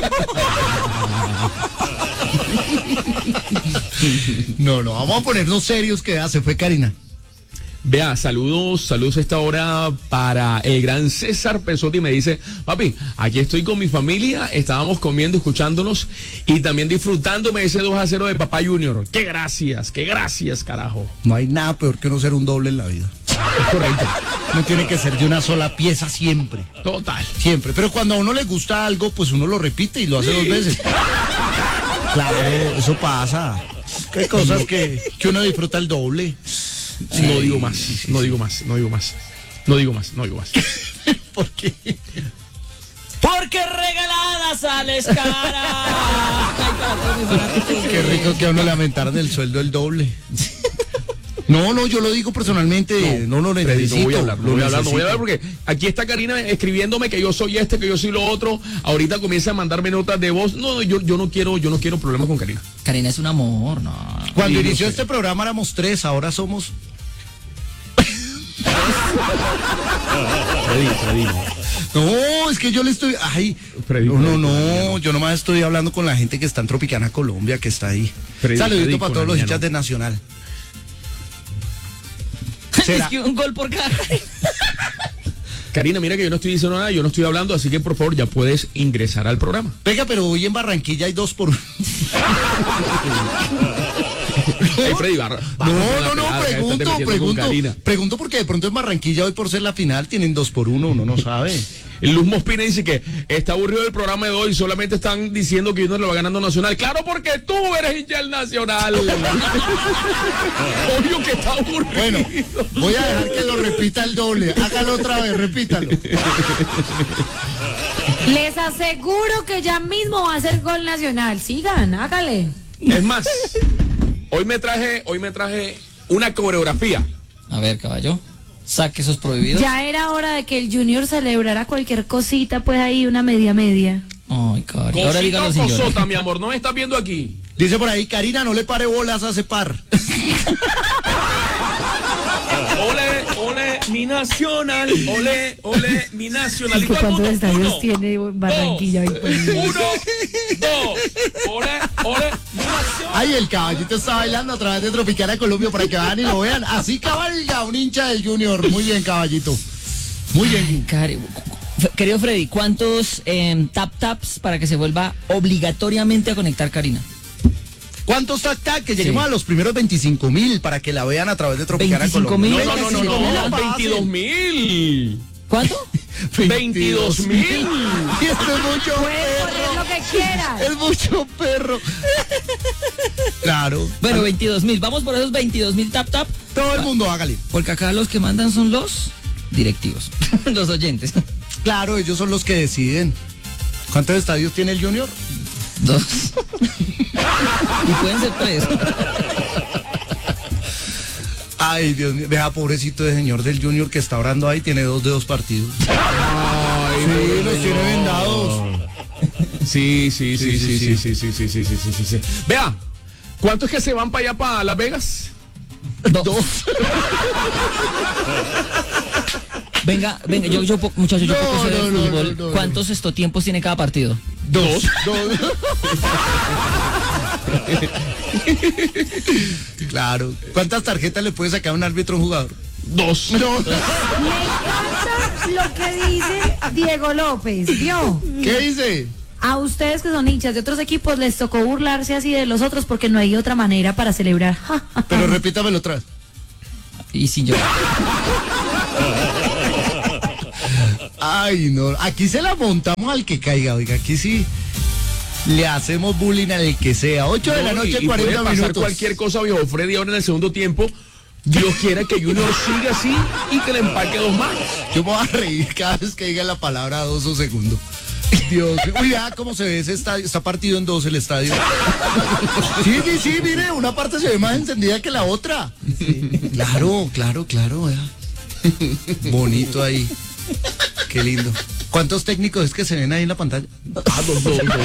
Speaker 1: No, no, vamos a ponernos serios que ya se fue Karina.
Speaker 2: Vea, saludos, saludos a esta hora para el gran César Pesotti. Me dice, papi, aquí estoy con mi familia, estábamos comiendo, escuchándonos y también disfrutándome de ese dos a cero de Papá Junior. Qué gracias, qué gracias, carajo.
Speaker 1: No hay nada peor que no ser un doble en la vida.
Speaker 2: Es correcto.
Speaker 1: No tiene que ser de una sola pieza siempre.
Speaker 2: Total.
Speaker 1: Siempre. Pero cuando a uno le gusta algo, pues uno lo repite y lo hace dos veces. Claro, eso pasa. Hay cosas que, que uno disfruta el doble.
Speaker 2: No digo más, no digo más, no digo más. No digo más, no digo más.
Speaker 1: ¿Por qué?
Speaker 4: Porque regalada sales cara. Ay, para todos mis fanáticos.
Speaker 1: Qué rico que a uno le aumentaron el sueldo el doble. No, no, yo lo digo personalmente, no, lo
Speaker 2: Freddy,
Speaker 1: necesito.
Speaker 2: no voy a hablar, no
Speaker 1: lo
Speaker 2: voy a hablar, no voy a hablar
Speaker 1: necesito.
Speaker 2: porque aquí está Karina escribiéndome que yo soy este, que yo soy lo otro. Ahorita comienza a mandarme notas de voz. No, no, yo, yo no quiero, yo no quiero problemas con Karina.
Speaker 4: Karina es un amor, no.
Speaker 1: Cuando
Speaker 2: Sí,
Speaker 1: inició
Speaker 2: yo sé.
Speaker 1: este programa éramos tres, ahora somos...
Speaker 2: Freddy, Freddy, no.
Speaker 1: No, es que yo le estoy... Ay,
Speaker 2: Freddy,
Speaker 1: no, no,
Speaker 2: Freddy,
Speaker 1: no, yo nomás estoy hablando con la gente que está en Tropicana, Colombia, que está ahí.
Speaker 2: Freddy,
Speaker 1: Saludito
Speaker 2: Freddy,
Speaker 1: para
Speaker 2: con
Speaker 1: todos los
Speaker 2: Daniel,
Speaker 1: hinchas
Speaker 2: no.
Speaker 1: de Nacional.
Speaker 4: Es
Speaker 1: ¿Será?
Speaker 4: que un gol por cada.
Speaker 2: Karina, mira que yo no estoy diciendo nada, yo no estoy hablando, así que por favor ya puedes ingresar al programa.
Speaker 1: Venga, pero hoy en Barranquilla hay dos por uno.
Speaker 2: Hey, Freddy, barra,
Speaker 1: No,
Speaker 2: vamos con la
Speaker 1: no, no,
Speaker 2: pelada, ya estás
Speaker 1: pregunto,
Speaker 2: metiendo con
Speaker 1: pregunto.
Speaker 2: Karina.
Speaker 1: Pregunto porque de pronto en Barranquilla hoy por ser la final tienen dos por uno, uno no sabe.
Speaker 2: Luz Mospina dice que está aburrido el programa de hoy, solamente están diciendo que uno lo va ganando Nacional. Claro, porque tú eres hincha del Nacional. Obvio que está aburrido.
Speaker 1: Bueno, voy a dejar que lo repita el doble. Hágalo otra vez, repítalo.
Speaker 3: Les aseguro que ya mismo va a ser gol nacional. Sigan, hágale.
Speaker 2: Es más, hoy me traje, hoy me traje una coreografía.
Speaker 4: A ver, caballo. Saque esos prohibidos.
Speaker 3: Ya era hora de que el Junior celebrara cualquier cosita, pues ahí una media media.
Speaker 4: Ay, caballo. Ahora
Speaker 2: Cosita
Speaker 4: dígalo,
Speaker 2: o
Speaker 4: señor.
Speaker 2: cosota, mi amor, no me estás viendo aquí.
Speaker 1: Dice por ahí, Karina, no le pare bolas a ese par.
Speaker 2: Ole, ole, mi Nacional. Ole, ole, mi Nacional. ¿Y todo el
Speaker 3: ¿Cuántos
Speaker 2: mundo?
Speaker 3: estadios
Speaker 2: Uno,
Speaker 3: tiene Barranquilla
Speaker 2: dos,
Speaker 3: hoy por día?
Speaker 2: Uno, dos, ole, ole, mi Nacional.
Speaker 1: Ay, el caballito está bailando a través de Tropicana Colombia para que vayan y lo vean. Así cabalga un hincha del Junior. Muy bien, caballito. Muy bien.
Speaker 4: Cari- F- Querido Freddy, ¿cuántos eh, tap taps para que se vuelva obligatoriamente a conectar Karina?
Speaker 1: ¿Cuántos tac tac? Que lleguemos
Speaker 4: Sí.
Speaker 1: a los primeros veinticinco mil para que la vean a través de Tropicana
Speaker 4: veinticinco
Speaker 1: Colombia.
Speaker 4: mil.
Speaker 2: No, no, no, no, no,
Speaker 1: no,
Speaker 2: veintidós mil.
Speaker 4: ¿Cuánto?
Speaker 2: veintidós mil.
Speaker 1: Y esto es mucho
Speaker 3: Puedes poner
Speaker 1: perro.
Speaker 3: lo que quieras.
Speaker 1: Es mucho perro. Claro.
Speaker 4: Bueno, veintidós mil. Vamos por esos veintidós mil tap tap.
Speaker 1: Todo el mundo hágale.
Speaker 4: Porque acá los que mandan son los directivos, los oyentes.
Speaker 1: Claro, ellos son los que deciden. ¿Cuántos estadios tiene el Junior?
Speaker 4: Dos. Y pueden ser tres.
Speaker 1: Ay, Dios mío. Vea, pobrecito de señor del Junior que está orando ahí, tiene dos de dos partidos.
Speaker 2: Ay,
Speaker 1: Sí, los tiene vendados.
Speaker 2: Sí, sí, sí, sí, sí, sí, sí, sí, sí, sí, sí, sí, sí. Vea, ¿cuántos es que se van para allá, para Las Vegas?
Speaker 1: Dos.
Speaker 4: Venga, venga, yo, yo po- muchachos, yo
Speaker 1: No,
Speaker 4: poco sé de
Speaker 1: no, no,
Speaker 4: fútbol.
Speaker 1: no, no,
Speaker 4: ¿Cuántos esto tiempos tiene cada partido?
Speaker 1: Dos. Dos. Claro. ¿Cuántas tarjetas le puede sacar un árbitro a un jugador?
Speaker 2: Dos.
Speaker 1: No.
Speaker 3: Me encanta lo que dice Diego López, ¿vio?
Speaker 1: ¿Qué dice?
Speaker 3: A ustedes que son hinchas de otros equipos les tocó burlarse así de los otros porque no hay otra manera para celebrar.
Speaker 1: Pero repítamelo otra vez.
Speaker 4: Y sin llorar.
Speaker 1: Ay, no. Aquí se la montamos al que caiga, oiga. Aquí sí le hacemos bullying al que sea. ocho de la
Speaker 2: No, y-
Speaker 1: noche,
Speaker 2: y puede
Speaker 1: cuarenta
Speaker 2: pasar
Speaker 1: minutos.
Speaker 2: cualquier cosa, viejo Freddy, ahora en el segundo tiempo. Dios quiera que Junior siga así y que le empaque dos más.
Speaker 1: Yo me voy a reír cada vez que diga la palabra dos o segundo. Dios, uy, ya cómo se ve ese estadio, está partido en dos el estadio. Sí, sí, sí, mire, una parte se ve más encendida que la otra. Claro, claro, claro, vea. Bonito ahí. Qué lindo. ¿Cuántos técnicos es que se ven ahí en la pantalla?
Speaker 2: Ah, dos, dos, dos, dos.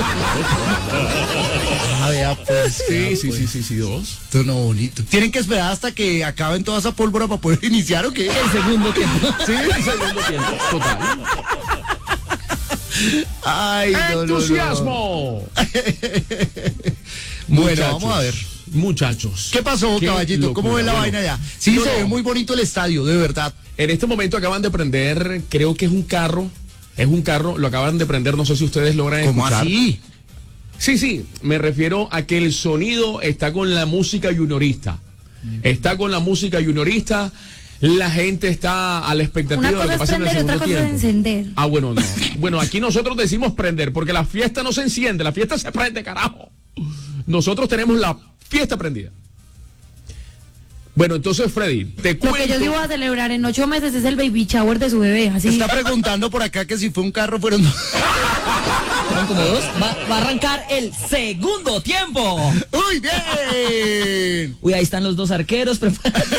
Speaker 1: Ah, vea, pues.
Speaker 2: Sí,
Speaker 1: vea,
Speaker 2: sí,
Speaker 1: pues.
Speaker 2: sí, sí, sí, dos.
Speaker 1: Esto no bonito. ¿Tienen que esperar hasta que acaben toda esa pólvora para poder iniciar o qué?
Speaker 4: El segundo tiempo.
Speaker 1: Sí,
Speaker 2: El segundo tiempo, total.
Speaker 1: Ay, no, no, no.
Speaker 2: ¡Entusiasmo!
Speaker 1: Bueno,
Speaker 2: Muchachos,
Speaker 1: vamos a ver.
Speaker 2: Muchachos.
Speaker 1: ¿Qué pasó,
Speaker 2: Qué
Speaker 1: caballito? ¿Cómo ve la
Speaker 2: locura.
Speaker 1: vaina ya? Sí,
Speaker 2: No,
Speaker 1: se ve
Speaker 2: no.
Speaker 1: muy bonito el estadio, de verdad.
Speaker 2: En este momento acaban de prender, creo que es un carro. Es un carro, lo acaban de prender, no sé si ustedes logran
Speaker 1: ¿Cómo
Speaker 2: escuchar.
Speaker 1: así?
Speaker 2: Sí, sí, me refiero a que el sonido está con la música juniorista. Está con la música juniorista. La gente está a la expectativa
Speaker 3: Una
Speaker 2: de lo
Speaker 3: cosa
Speaker 2: que
Speaker 3: es
Speaker 2: pasa en el
Speaker 3: prender y otra
Speaker 2: segundo
Speaker 3: cosa es
Speaker 2: tiempo.
Speaker 3: encender.
Speaker 2: Ah, bueno, no. Bueno, aquí nosotros decimos prender, porque la fiesta no se enciende, la fiesta se prende, carajo. Nosotros tenemos la fiesta prendida. Bueno, entonces, Freddy, te
Speaker 3: Lo que yo
Speaker 2: cuento.
Speaker 3: sí voy a celebrar en ocho meses es el baby shower de su bebé, así.
Speaker 1: Está preguntando por acá que si fue un carro, fueron dos.
Speaker 4: ¿Fueron como dos? Va, va a arrancar el segundo tiempo.
Speaker 1: ¡Uy, bien!
Speaker 4: Uy, ahí están los dos arqueros preparados.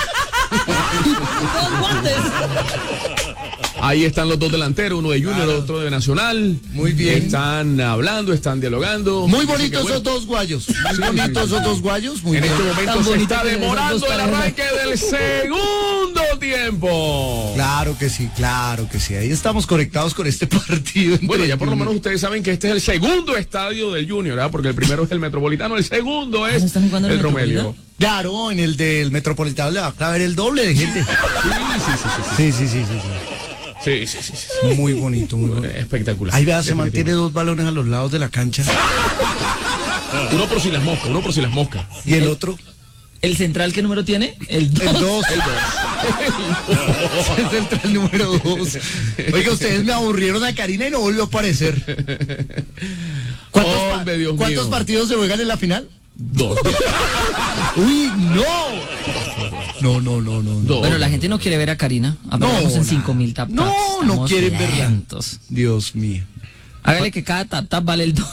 Speaker 4: Dos guantes.
Speaker 2: Ahí están los dos delanteros, uno de Junior,
Speaker 1: Claro.
Speaker 2: otro de Nacional.
Speaker 1: Muy bien.
Speaker 2: Están hablando, están dialogando.
Speaker 1: Muy
Speaker 2: Así que,
Speaker 1: bonitos
Speaker 2: bueno,
Speaker 1: esos dos guayos. Muy bonitos esos dos guayos. Muy
Speaker 2: En
Speaker 1: bien.
Speaker 2: este momento
Speaker 4: Tan
Speaker 2: se
Speaker 4: bonito
Speaker 2: está
Speaker 4: que esos
Speaker 2: demorando
Speaker 4: dos
Speaker 2: el
Speaker 4: parejas.
Speaker 2: arranque del segundo tiempo.
Speaker 1: Claro que sí, claro que sí. Ahí estamos conectados con este partido. entre
Speaker 2: Bueno, ya por lo
Speaker 1: Junior.
Speaker 2: menos ustedes saben que este es el segundo estadio del Junior, ¿verdad? Porque el primero es el Metropolitano, el segundo es
Speaker 4: ¿no están jugando en
Speaker 2: el
Speaker 4: el
Speaker 2: Romelio.
Speaker 4: Metropolitano?
Speaker 1: Claro, en el del Metropolitano le va a haber el doble de gente.
Speaker 2: Sí, sí, sí, sí,
Speaker 1: Sí, sí, sí, sí.
Speaker 2: sí, sí, sí, sí.
Speaker 1: sí. Muy bonito, muy bonito.
Speaker 2: Espectacular.
Speaker 1: Ahí vea, se
Speaker 2: Definitivo.
Speaker 1: mantiene dos balones a los lados de la cancha.
Speaker 2: Uno por si las moscas, uno por si las moscas.
Speaker 1: Y el otro,
Speaker 4: ¿El central qué número tiene? El dos.
Speaker 1: el dos. El dos. Es el tren número dos. Oiga, ustedes me aburrieron a Karina y no volvió a aparecer. ¿Cuántos, pa-
Speaker 2: Hombre, Dios
Speaker 1: ¿cuántos
Speaker 2: mío.
Speaker 1: partidos se juegan en la final?
Speaker 2: Dos.
Speaker 1: ¡Uy, no! No, no, no, no. no.
Speaker 2: Dos.
Speaker 4: Bueno, la gente no quiere ver a Karina. Apenas
Speaker 1: No,
Speaker 4: vamos en
Speaker 1: nada.
Speaker 4: cinco mil tap taps.
Speaker 1: No, no
Speaker 4: Estamos
Speaker 1: quieren verla.
Speaker 4: lentos.
Speaker 1: Dios mío.
Speaker 4: Hágale que cada tap tap vale el doble.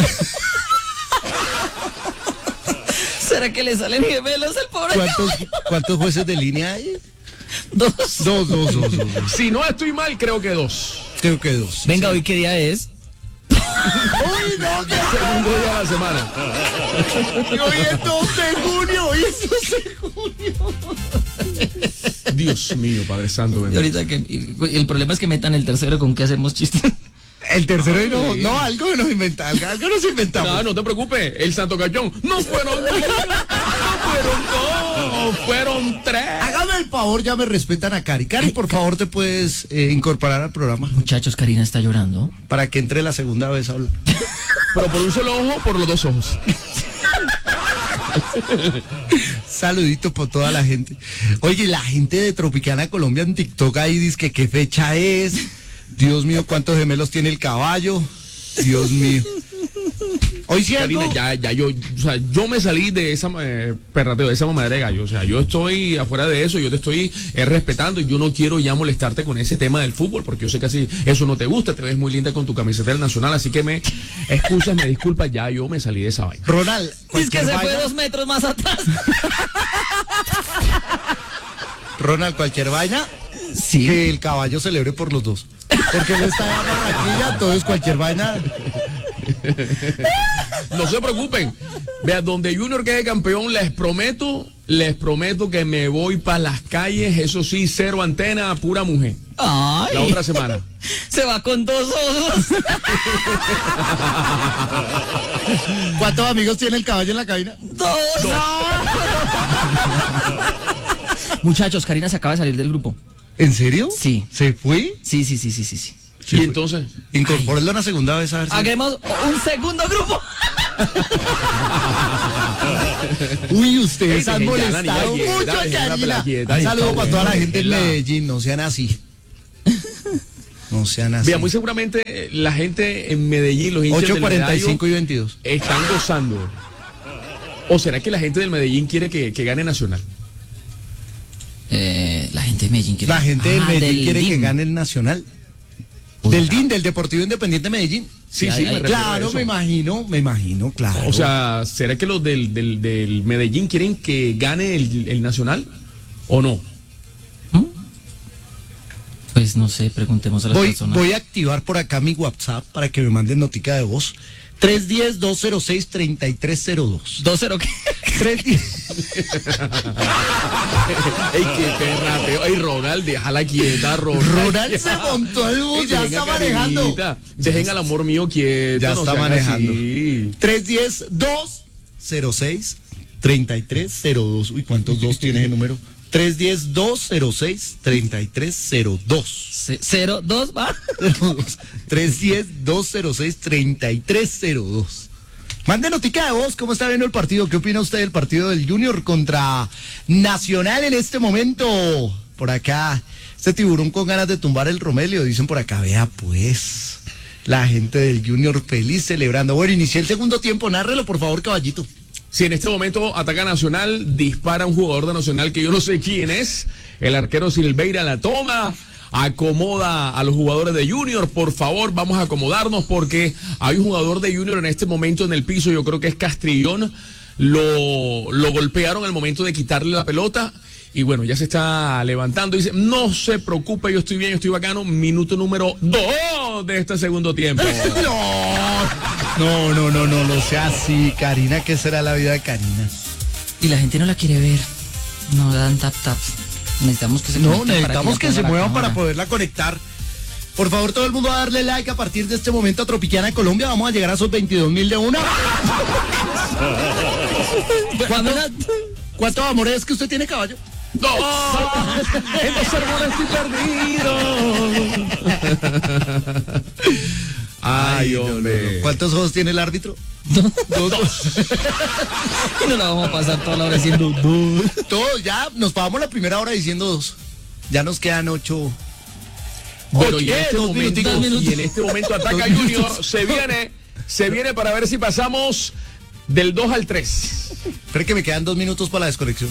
Speaker 4: ¿Será que le salen gemelos al pobre?
Speaker 1: ¿Cuántos, ¿Cuántos jueces de línea hay?
Speaker 4: Dos.
Speaker 1: Dos, dos, dos, dos, dos.
Speaker 2: Si no estoy mal, creo que dos.
Speaker 1: Creo que dos.
Speaker 4: Venga, ¿hoy qué día es?
Speaker 1: ¡Uy, no! Que
Speaker 2: Segundo día de la semana.
Speaker 1: hoy es dos de junio, hoy es dos de junio.
Speaker 2: Dios mío, Padre Santo.
Speaker 4: Y
Speaker 2: bendito.
Speaker 4: ahorita que y- el problema es que metan el tercero con que hacemos chistes.
Speaker 1: El tercero y no, no, algo nos inventamos, algo nos inventamos.
Speaker 2: No, no te preocupes, el Santo Cachón. No fueron dos, no fueron dos, fueron tres.
Speaker 1: Hágame el favor, ya me respetan a Cari. Cari, por favor, te puedes eh, incorporar al programa
Speaker 4: Muchachos, Karina está llorando.
Speaker 1: para que entre la segunda vez a hablar.
Speaker 2: Pero por un solo ojo, por los dos ojos.
Speaker 1: Saludito por toda la gente. Oye, la gente de Tropicana Colombia en TikTok ahí dice que qué fecha es. Dios mío, cuántos gemelos tiene el caballo. Dios mío. Hoy sí algo.
Speaker 2: Karina, ya, ya yo, o sea, yo me salí de esa eh, perrateo, de esa mamadera de gallo. O sea, yo estoy afuera de eso, yo te estoy eh, respetando y yo no quiero ya molestarte con ese tema del fútbol, porque yo sé que así eso no te gusta, te ves muy linda con tu camiseta del Nacional, así que me excusas, me disculpas, ya yo me salí de esa vaina.
Speaker 1: Ronald,
Speaker 4: Es que
Speaker 1: cualquier
Speaker 4: se fue
Speaker 1: vaina,
Speaker 4: dos metros más atrás.
Speaker 1: Ronald, cualquier vaina,
Speaker 4: Sí.
Speaker 1: que el caballo celebre por los dos. Porque él está en Barranquilla, entonces cualquier vaina.
Speaker 2: No se preocupen. Vea, donde Junior quede campeón, les prometo les prometo que me voy para las calles, eso sí, cero antena, pura mujer.
Speaker 4: Ay.
Speaker 2: La otra semana.
Speaker 4: Se va con dos ojos.
Speaker 1: ¿Cuántos amigos tiene el caballo en la cabina?
Speaker 4: Dos. Muchachos, Karina se acaba de salir del grupo.
Speaker 1: ¿En serio?
Speaker 4: Sí.
Speaker 1: ¿Se fue?
Speaker 4: Sí, sí, sí, sí, sí, sí.
Speaker 2: Y entonces,
Speaker 1: Incorpórenlo una segunda vez a ver si...
Speaker 4: Hagamos un segundo grupo.
Speaker 1: Uy, ustedes
Speaker 2: Ey,
Speaker 1: han
Speaker 2: dejen ya la
Speaker 1: molestado
Speaker 2: niña
Speaker 1: mucho
Speaker 2: quieta,
Speaker 1: a
Speaker 2: dejen la
Speaker 1: Karina.
Speaker 2: pela quieta.
Speaker 1: Un saludo
Speaker 2: Ay,
Speaker 1: para toda la
Speaker 2: déjenla.
Speaker 1: gente en Medellín, no sean así. No sean así.
Speaker 2: mira, muy seguramente eh, la gente en Medellín, los hinchas
Speaker 1: ocho
Speaker 2: del
Speaker 1: cuarenta y cinco
Speaker 2: Medallo,
Speaker 1: y veintidós.
Speaker 2: están gozando. ¿O será que la gente del Medellín quiere que, que gane Nacional?
Speaker 4: Eh, la gente de Medellín quiere.
Speaker 1: La gente del
Speaker 4: Ah,
Speaker 1: Medellín
Speaker 4: del
Speaker 1: quiere
Speaker 4: D I M.
Speaker 1: que gane el Nacional. Del D I M, del Deportivo Independiente Medellín.
Speaker 2: Sí,
Speaker 4: Sí,
Speaker 2: sí,
Speaker 4: hay-
Speaker 2: me
Speaker 4: hay-
Speaker 2: refiero a
Speaker 1: Claro,
Speaker 2: eso.
Speaker 1: me imagino, me imagino, claro.
Speaker 2: O sea, ¿será que los del, del, del Medellín quieren que gane el, el Nacional o no?
Speaker 4: Pues no sé, preguntemos a las
Speaker 1: voy,
Speaker 4: personas.
Speaker 1: voy a activar por acá mi WhatsApp para que me manden notica de voz. tres uno cero, dos cero seis, tres tres cero dos.
Speaker 4: ¿Dos cero qué?
Speaker 1: tres uno cero.
Speaker 2: Ey, qué perra, teo. Ey, Ronald, déjala quieta, Ronald.
Speaker 1: Ronald se montó al bus,
Speaker 2: Ey,
Speaker 1: ya
Speaker 2: dejen
Speaker 1: está
Speaker 2: a
Speaker 1: manejando.
Speaker 2: Karinita, Dejen al amor mío quieto.
Speaker 1: Ya
Speaker 2: no
Speaker 1: está
Speaker 2: sean
Speaker 1: manejando.
Speaker 2: así.
Speaker 1: tres uno cero, dos cero seis, tres tres cero dos. Uy, ¿cuántos dos tiene el número? tres uno cero, dos cero seis, tres tres cero dos.
Speaker 4: Ce- Cero, dos, va.
Speaker 1: tres uno cero, dos cero seis, tres tres cero dos. Mande notica de voz, ¿cómo está viendo el partido? ¿Qué opina usted del partido del Junior contra Nacional en este momento? Por acá, este tiburón con ganas de tumbar el Romelio, dicen por acá, vea pues, la gente del Junior feliz celebrando. Bueno, inicié el segundo tiempo, nárrelo por favor, caballito.
Speaker 2: Si en este momento ataca Nacional, dispara un jugador de Nacional que yo no sé quién es. El arquero Silveira la toma, acomoda a los jugadores de Junior. Por favor, vamos a acomodarnos porque hay un jugador de Junior en este momento en el piso, yo creo que es Castrillón. Lo, lo golpearon al momento de quitarle la pelota. Y bueno, ya se está levantando. Dice, no se preocupe, yo estoy bien, yo estoy bacano. Minuto número dos de este segundo tiempo.
Speaker 1: No, no, no, no, no sea así, Karina, ¿qué será la vida de Karina?
Speaker 4: Y la gente no la quiere ver. No dan tap tap. Necesitamos que se
Speaker 1: No,
Speaker 4: conecten para
Speaker 1: necesitamos que
Speaker 4: ella
Speaker 1: se
Speaker 4: ponga la
Speaker 1: muevan para
Speaker 4: cámara.
Speaker 1: poderla conectar. Por favor, todo el mundo a darle like a partir de este momento a Tropicana Colombia. Vamos a llegar a esos veintidós mil de una. ¿Cuántos, ¿Cuántos amores es que usted tiene, caballo?
Speaker 2: ¡No! En los sermones estoy perdido. Ay, hombre.
Speaker 1: ¿Cuántos ojos tiene el árbitro? Dos.
Speaker 4: Y no la vamos a pasar toda la hora diciendo dos.
Speaker 1: Todos, ya nos pagamos la primera hora diciendo dos. Ya nos quedan ocho.
Speaker 2: Pero
Speaker 1: Oye,
Speaker 2: y en este
Speaker 1: dos
Speaker 2: momento,
Speaker 1: minuticos.
Speaker 2: y en este momento ataca
Speaker 1: Dos
Speaker 2: Junior,
Speaker 1: minutos.
Speaker 2: se viene, se viene para ver si pasamos del dos al tres.
Speaker 1: Creo que me quedan dos minutos para la desconexión.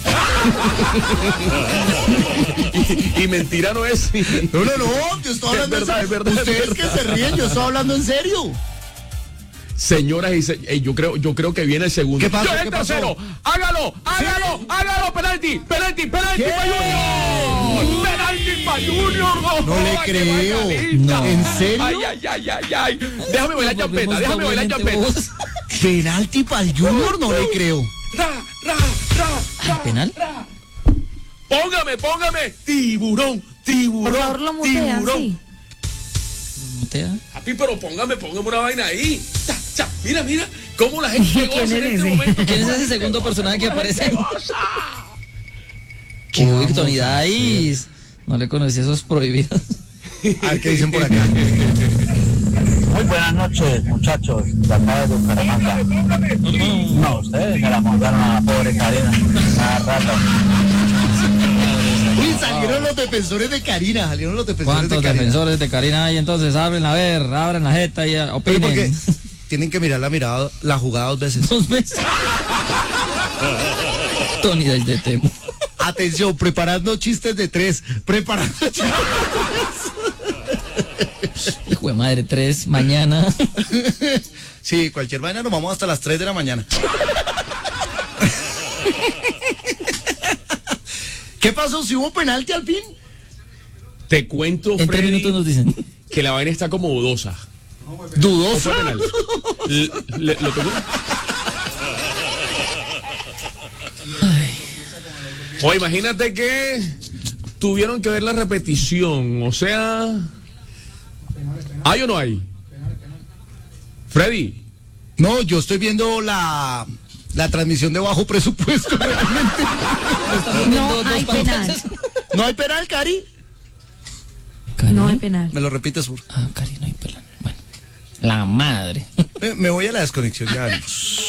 Speaker 2: Y, y mentira no es.
Speaker 1: No, no, no, yo estoy
Speaker 2: Es
Speaker 1: hablando
Speaker 2: verdad,
Speaker 1: en
Speaker 2: es
Speaker 1: serio.
Speaker 2: verdad, es
Speaker 1: Ustedes
Speaker 2: verdad.
Speaker 1: que se ríen, yo estoy hablando en serio.
Speaker 2: Señoras y señores, yo creo, yo creo que viene el segundo.
Speaker 1: ¿Qué pasó?
Speaker 2: Yo, el
Speaker 1: ¿Qué pasó?
Speaker 2: tercero. Hágalo, hágalo, hágalo, penalti, penalti, penalti
Speaker 1: ¿Qué?
Speaker 2: para Junior. Penalti para Junior.
Speaker 1: No le
Speaker 2: joda, qué
Speaker 1: creo.
Speaker 2: bacanita.
Speaker 1: No. ¿En serio?
Speaker 2: Ay, ay, ay, ay, ay. Déjame bailar champeta,
Speaker 4: Volvemos
Speaker 2: déjame bailar
Speaker 4: doblemente
Speaker 2: champeta.
Speaker 4: vos.
Speaker 1: Penalti para el Junior, no le creo.
Speaker 2: Ra, ra, ra, ra,
Speaker 4: ¿Penal?
Speaker 2: ra. Póngame, póngame. Tiburón, tiburón.
Speaker 3: Por favor, lo mutea,
Speaker 2: tiburón.
Speaker 3: sí.
Speaker 4: ¿Mutea?
Speaker 2: Papi, pero póngame, póngame una vaina ahí. Cha, cha. Mira, mira, cómo la gente goza en
Speaker 3: ¿Quién es
Speaker 2: este
Speaker 3: ese?
Speaker 2: momento.
Speaker 4: ¿Quién es ese segundo personaje que aparece ahí?
Speaker 2: Goza.
Speaker 4: Uy, Tony Dice. No le conocí esos prohibidos.
Speaker 1: A ver qué dicen por acá.
Speaker 5: Muy buenas noches, muchachos, de acá de Bucaramanga. No, ustedes se la montaron a la pobre Karina. Cada rato.
Speaker 1: Uy, salieron los defensores de Karina, salieron los defensores de
Speaker 4: ¿Cuántos
Speaker 1: Karina.
Speaker 4: defensores de Karina hay entonces? Abren a ver, abran la jeta y
Speaker 1: Pero
Speaker 4: opinen.
Speaker 1: porque tienen que mirar la mirada, la jugada dos veces.
Speaker 4: Dos veces. Tony Dice de Temo.
Speaker 1: Atención, preparando chistes de tres, preparando chistes de
Speaker 4: Hijo de madre, tres, mañana.
Speaker 1: tres. Sí, cualquier vaina nos vamos hasta las tres de la mañana. ¿Qué pasó? ¿Si hubo penalti al fin?
Speaker 2: Te cuento,
Speaker 4: En tres
Speaker 2: Freddy,
Speaker 4: minutos nos dicen.
Speaker 2: que la vaina está como dudosa. ¿O
Speaker 1: ¿Dudoso?
Speaker 2: fue penal? Le- le- ¿Lo tocó? O imagínate que tuvieron que ver la repetición, o sea, ¿hay o no hay? Freddy.
Speaker 1: No, yo estoy viendo la, la transmisión de bajo presupuesto realmente.
Speaker 3: No hay penal.
Speaker 1: ¿No hay penal, Cari?
Speaker 4: ¿Cari?
Speaker 3: No hay penal.
Speaker 1: Me lo repites, por
Speaker 4: Ah, Cari, no hay penal. Bueno, la madre.
Speaker 1: Me, me voy a la desconexión ya.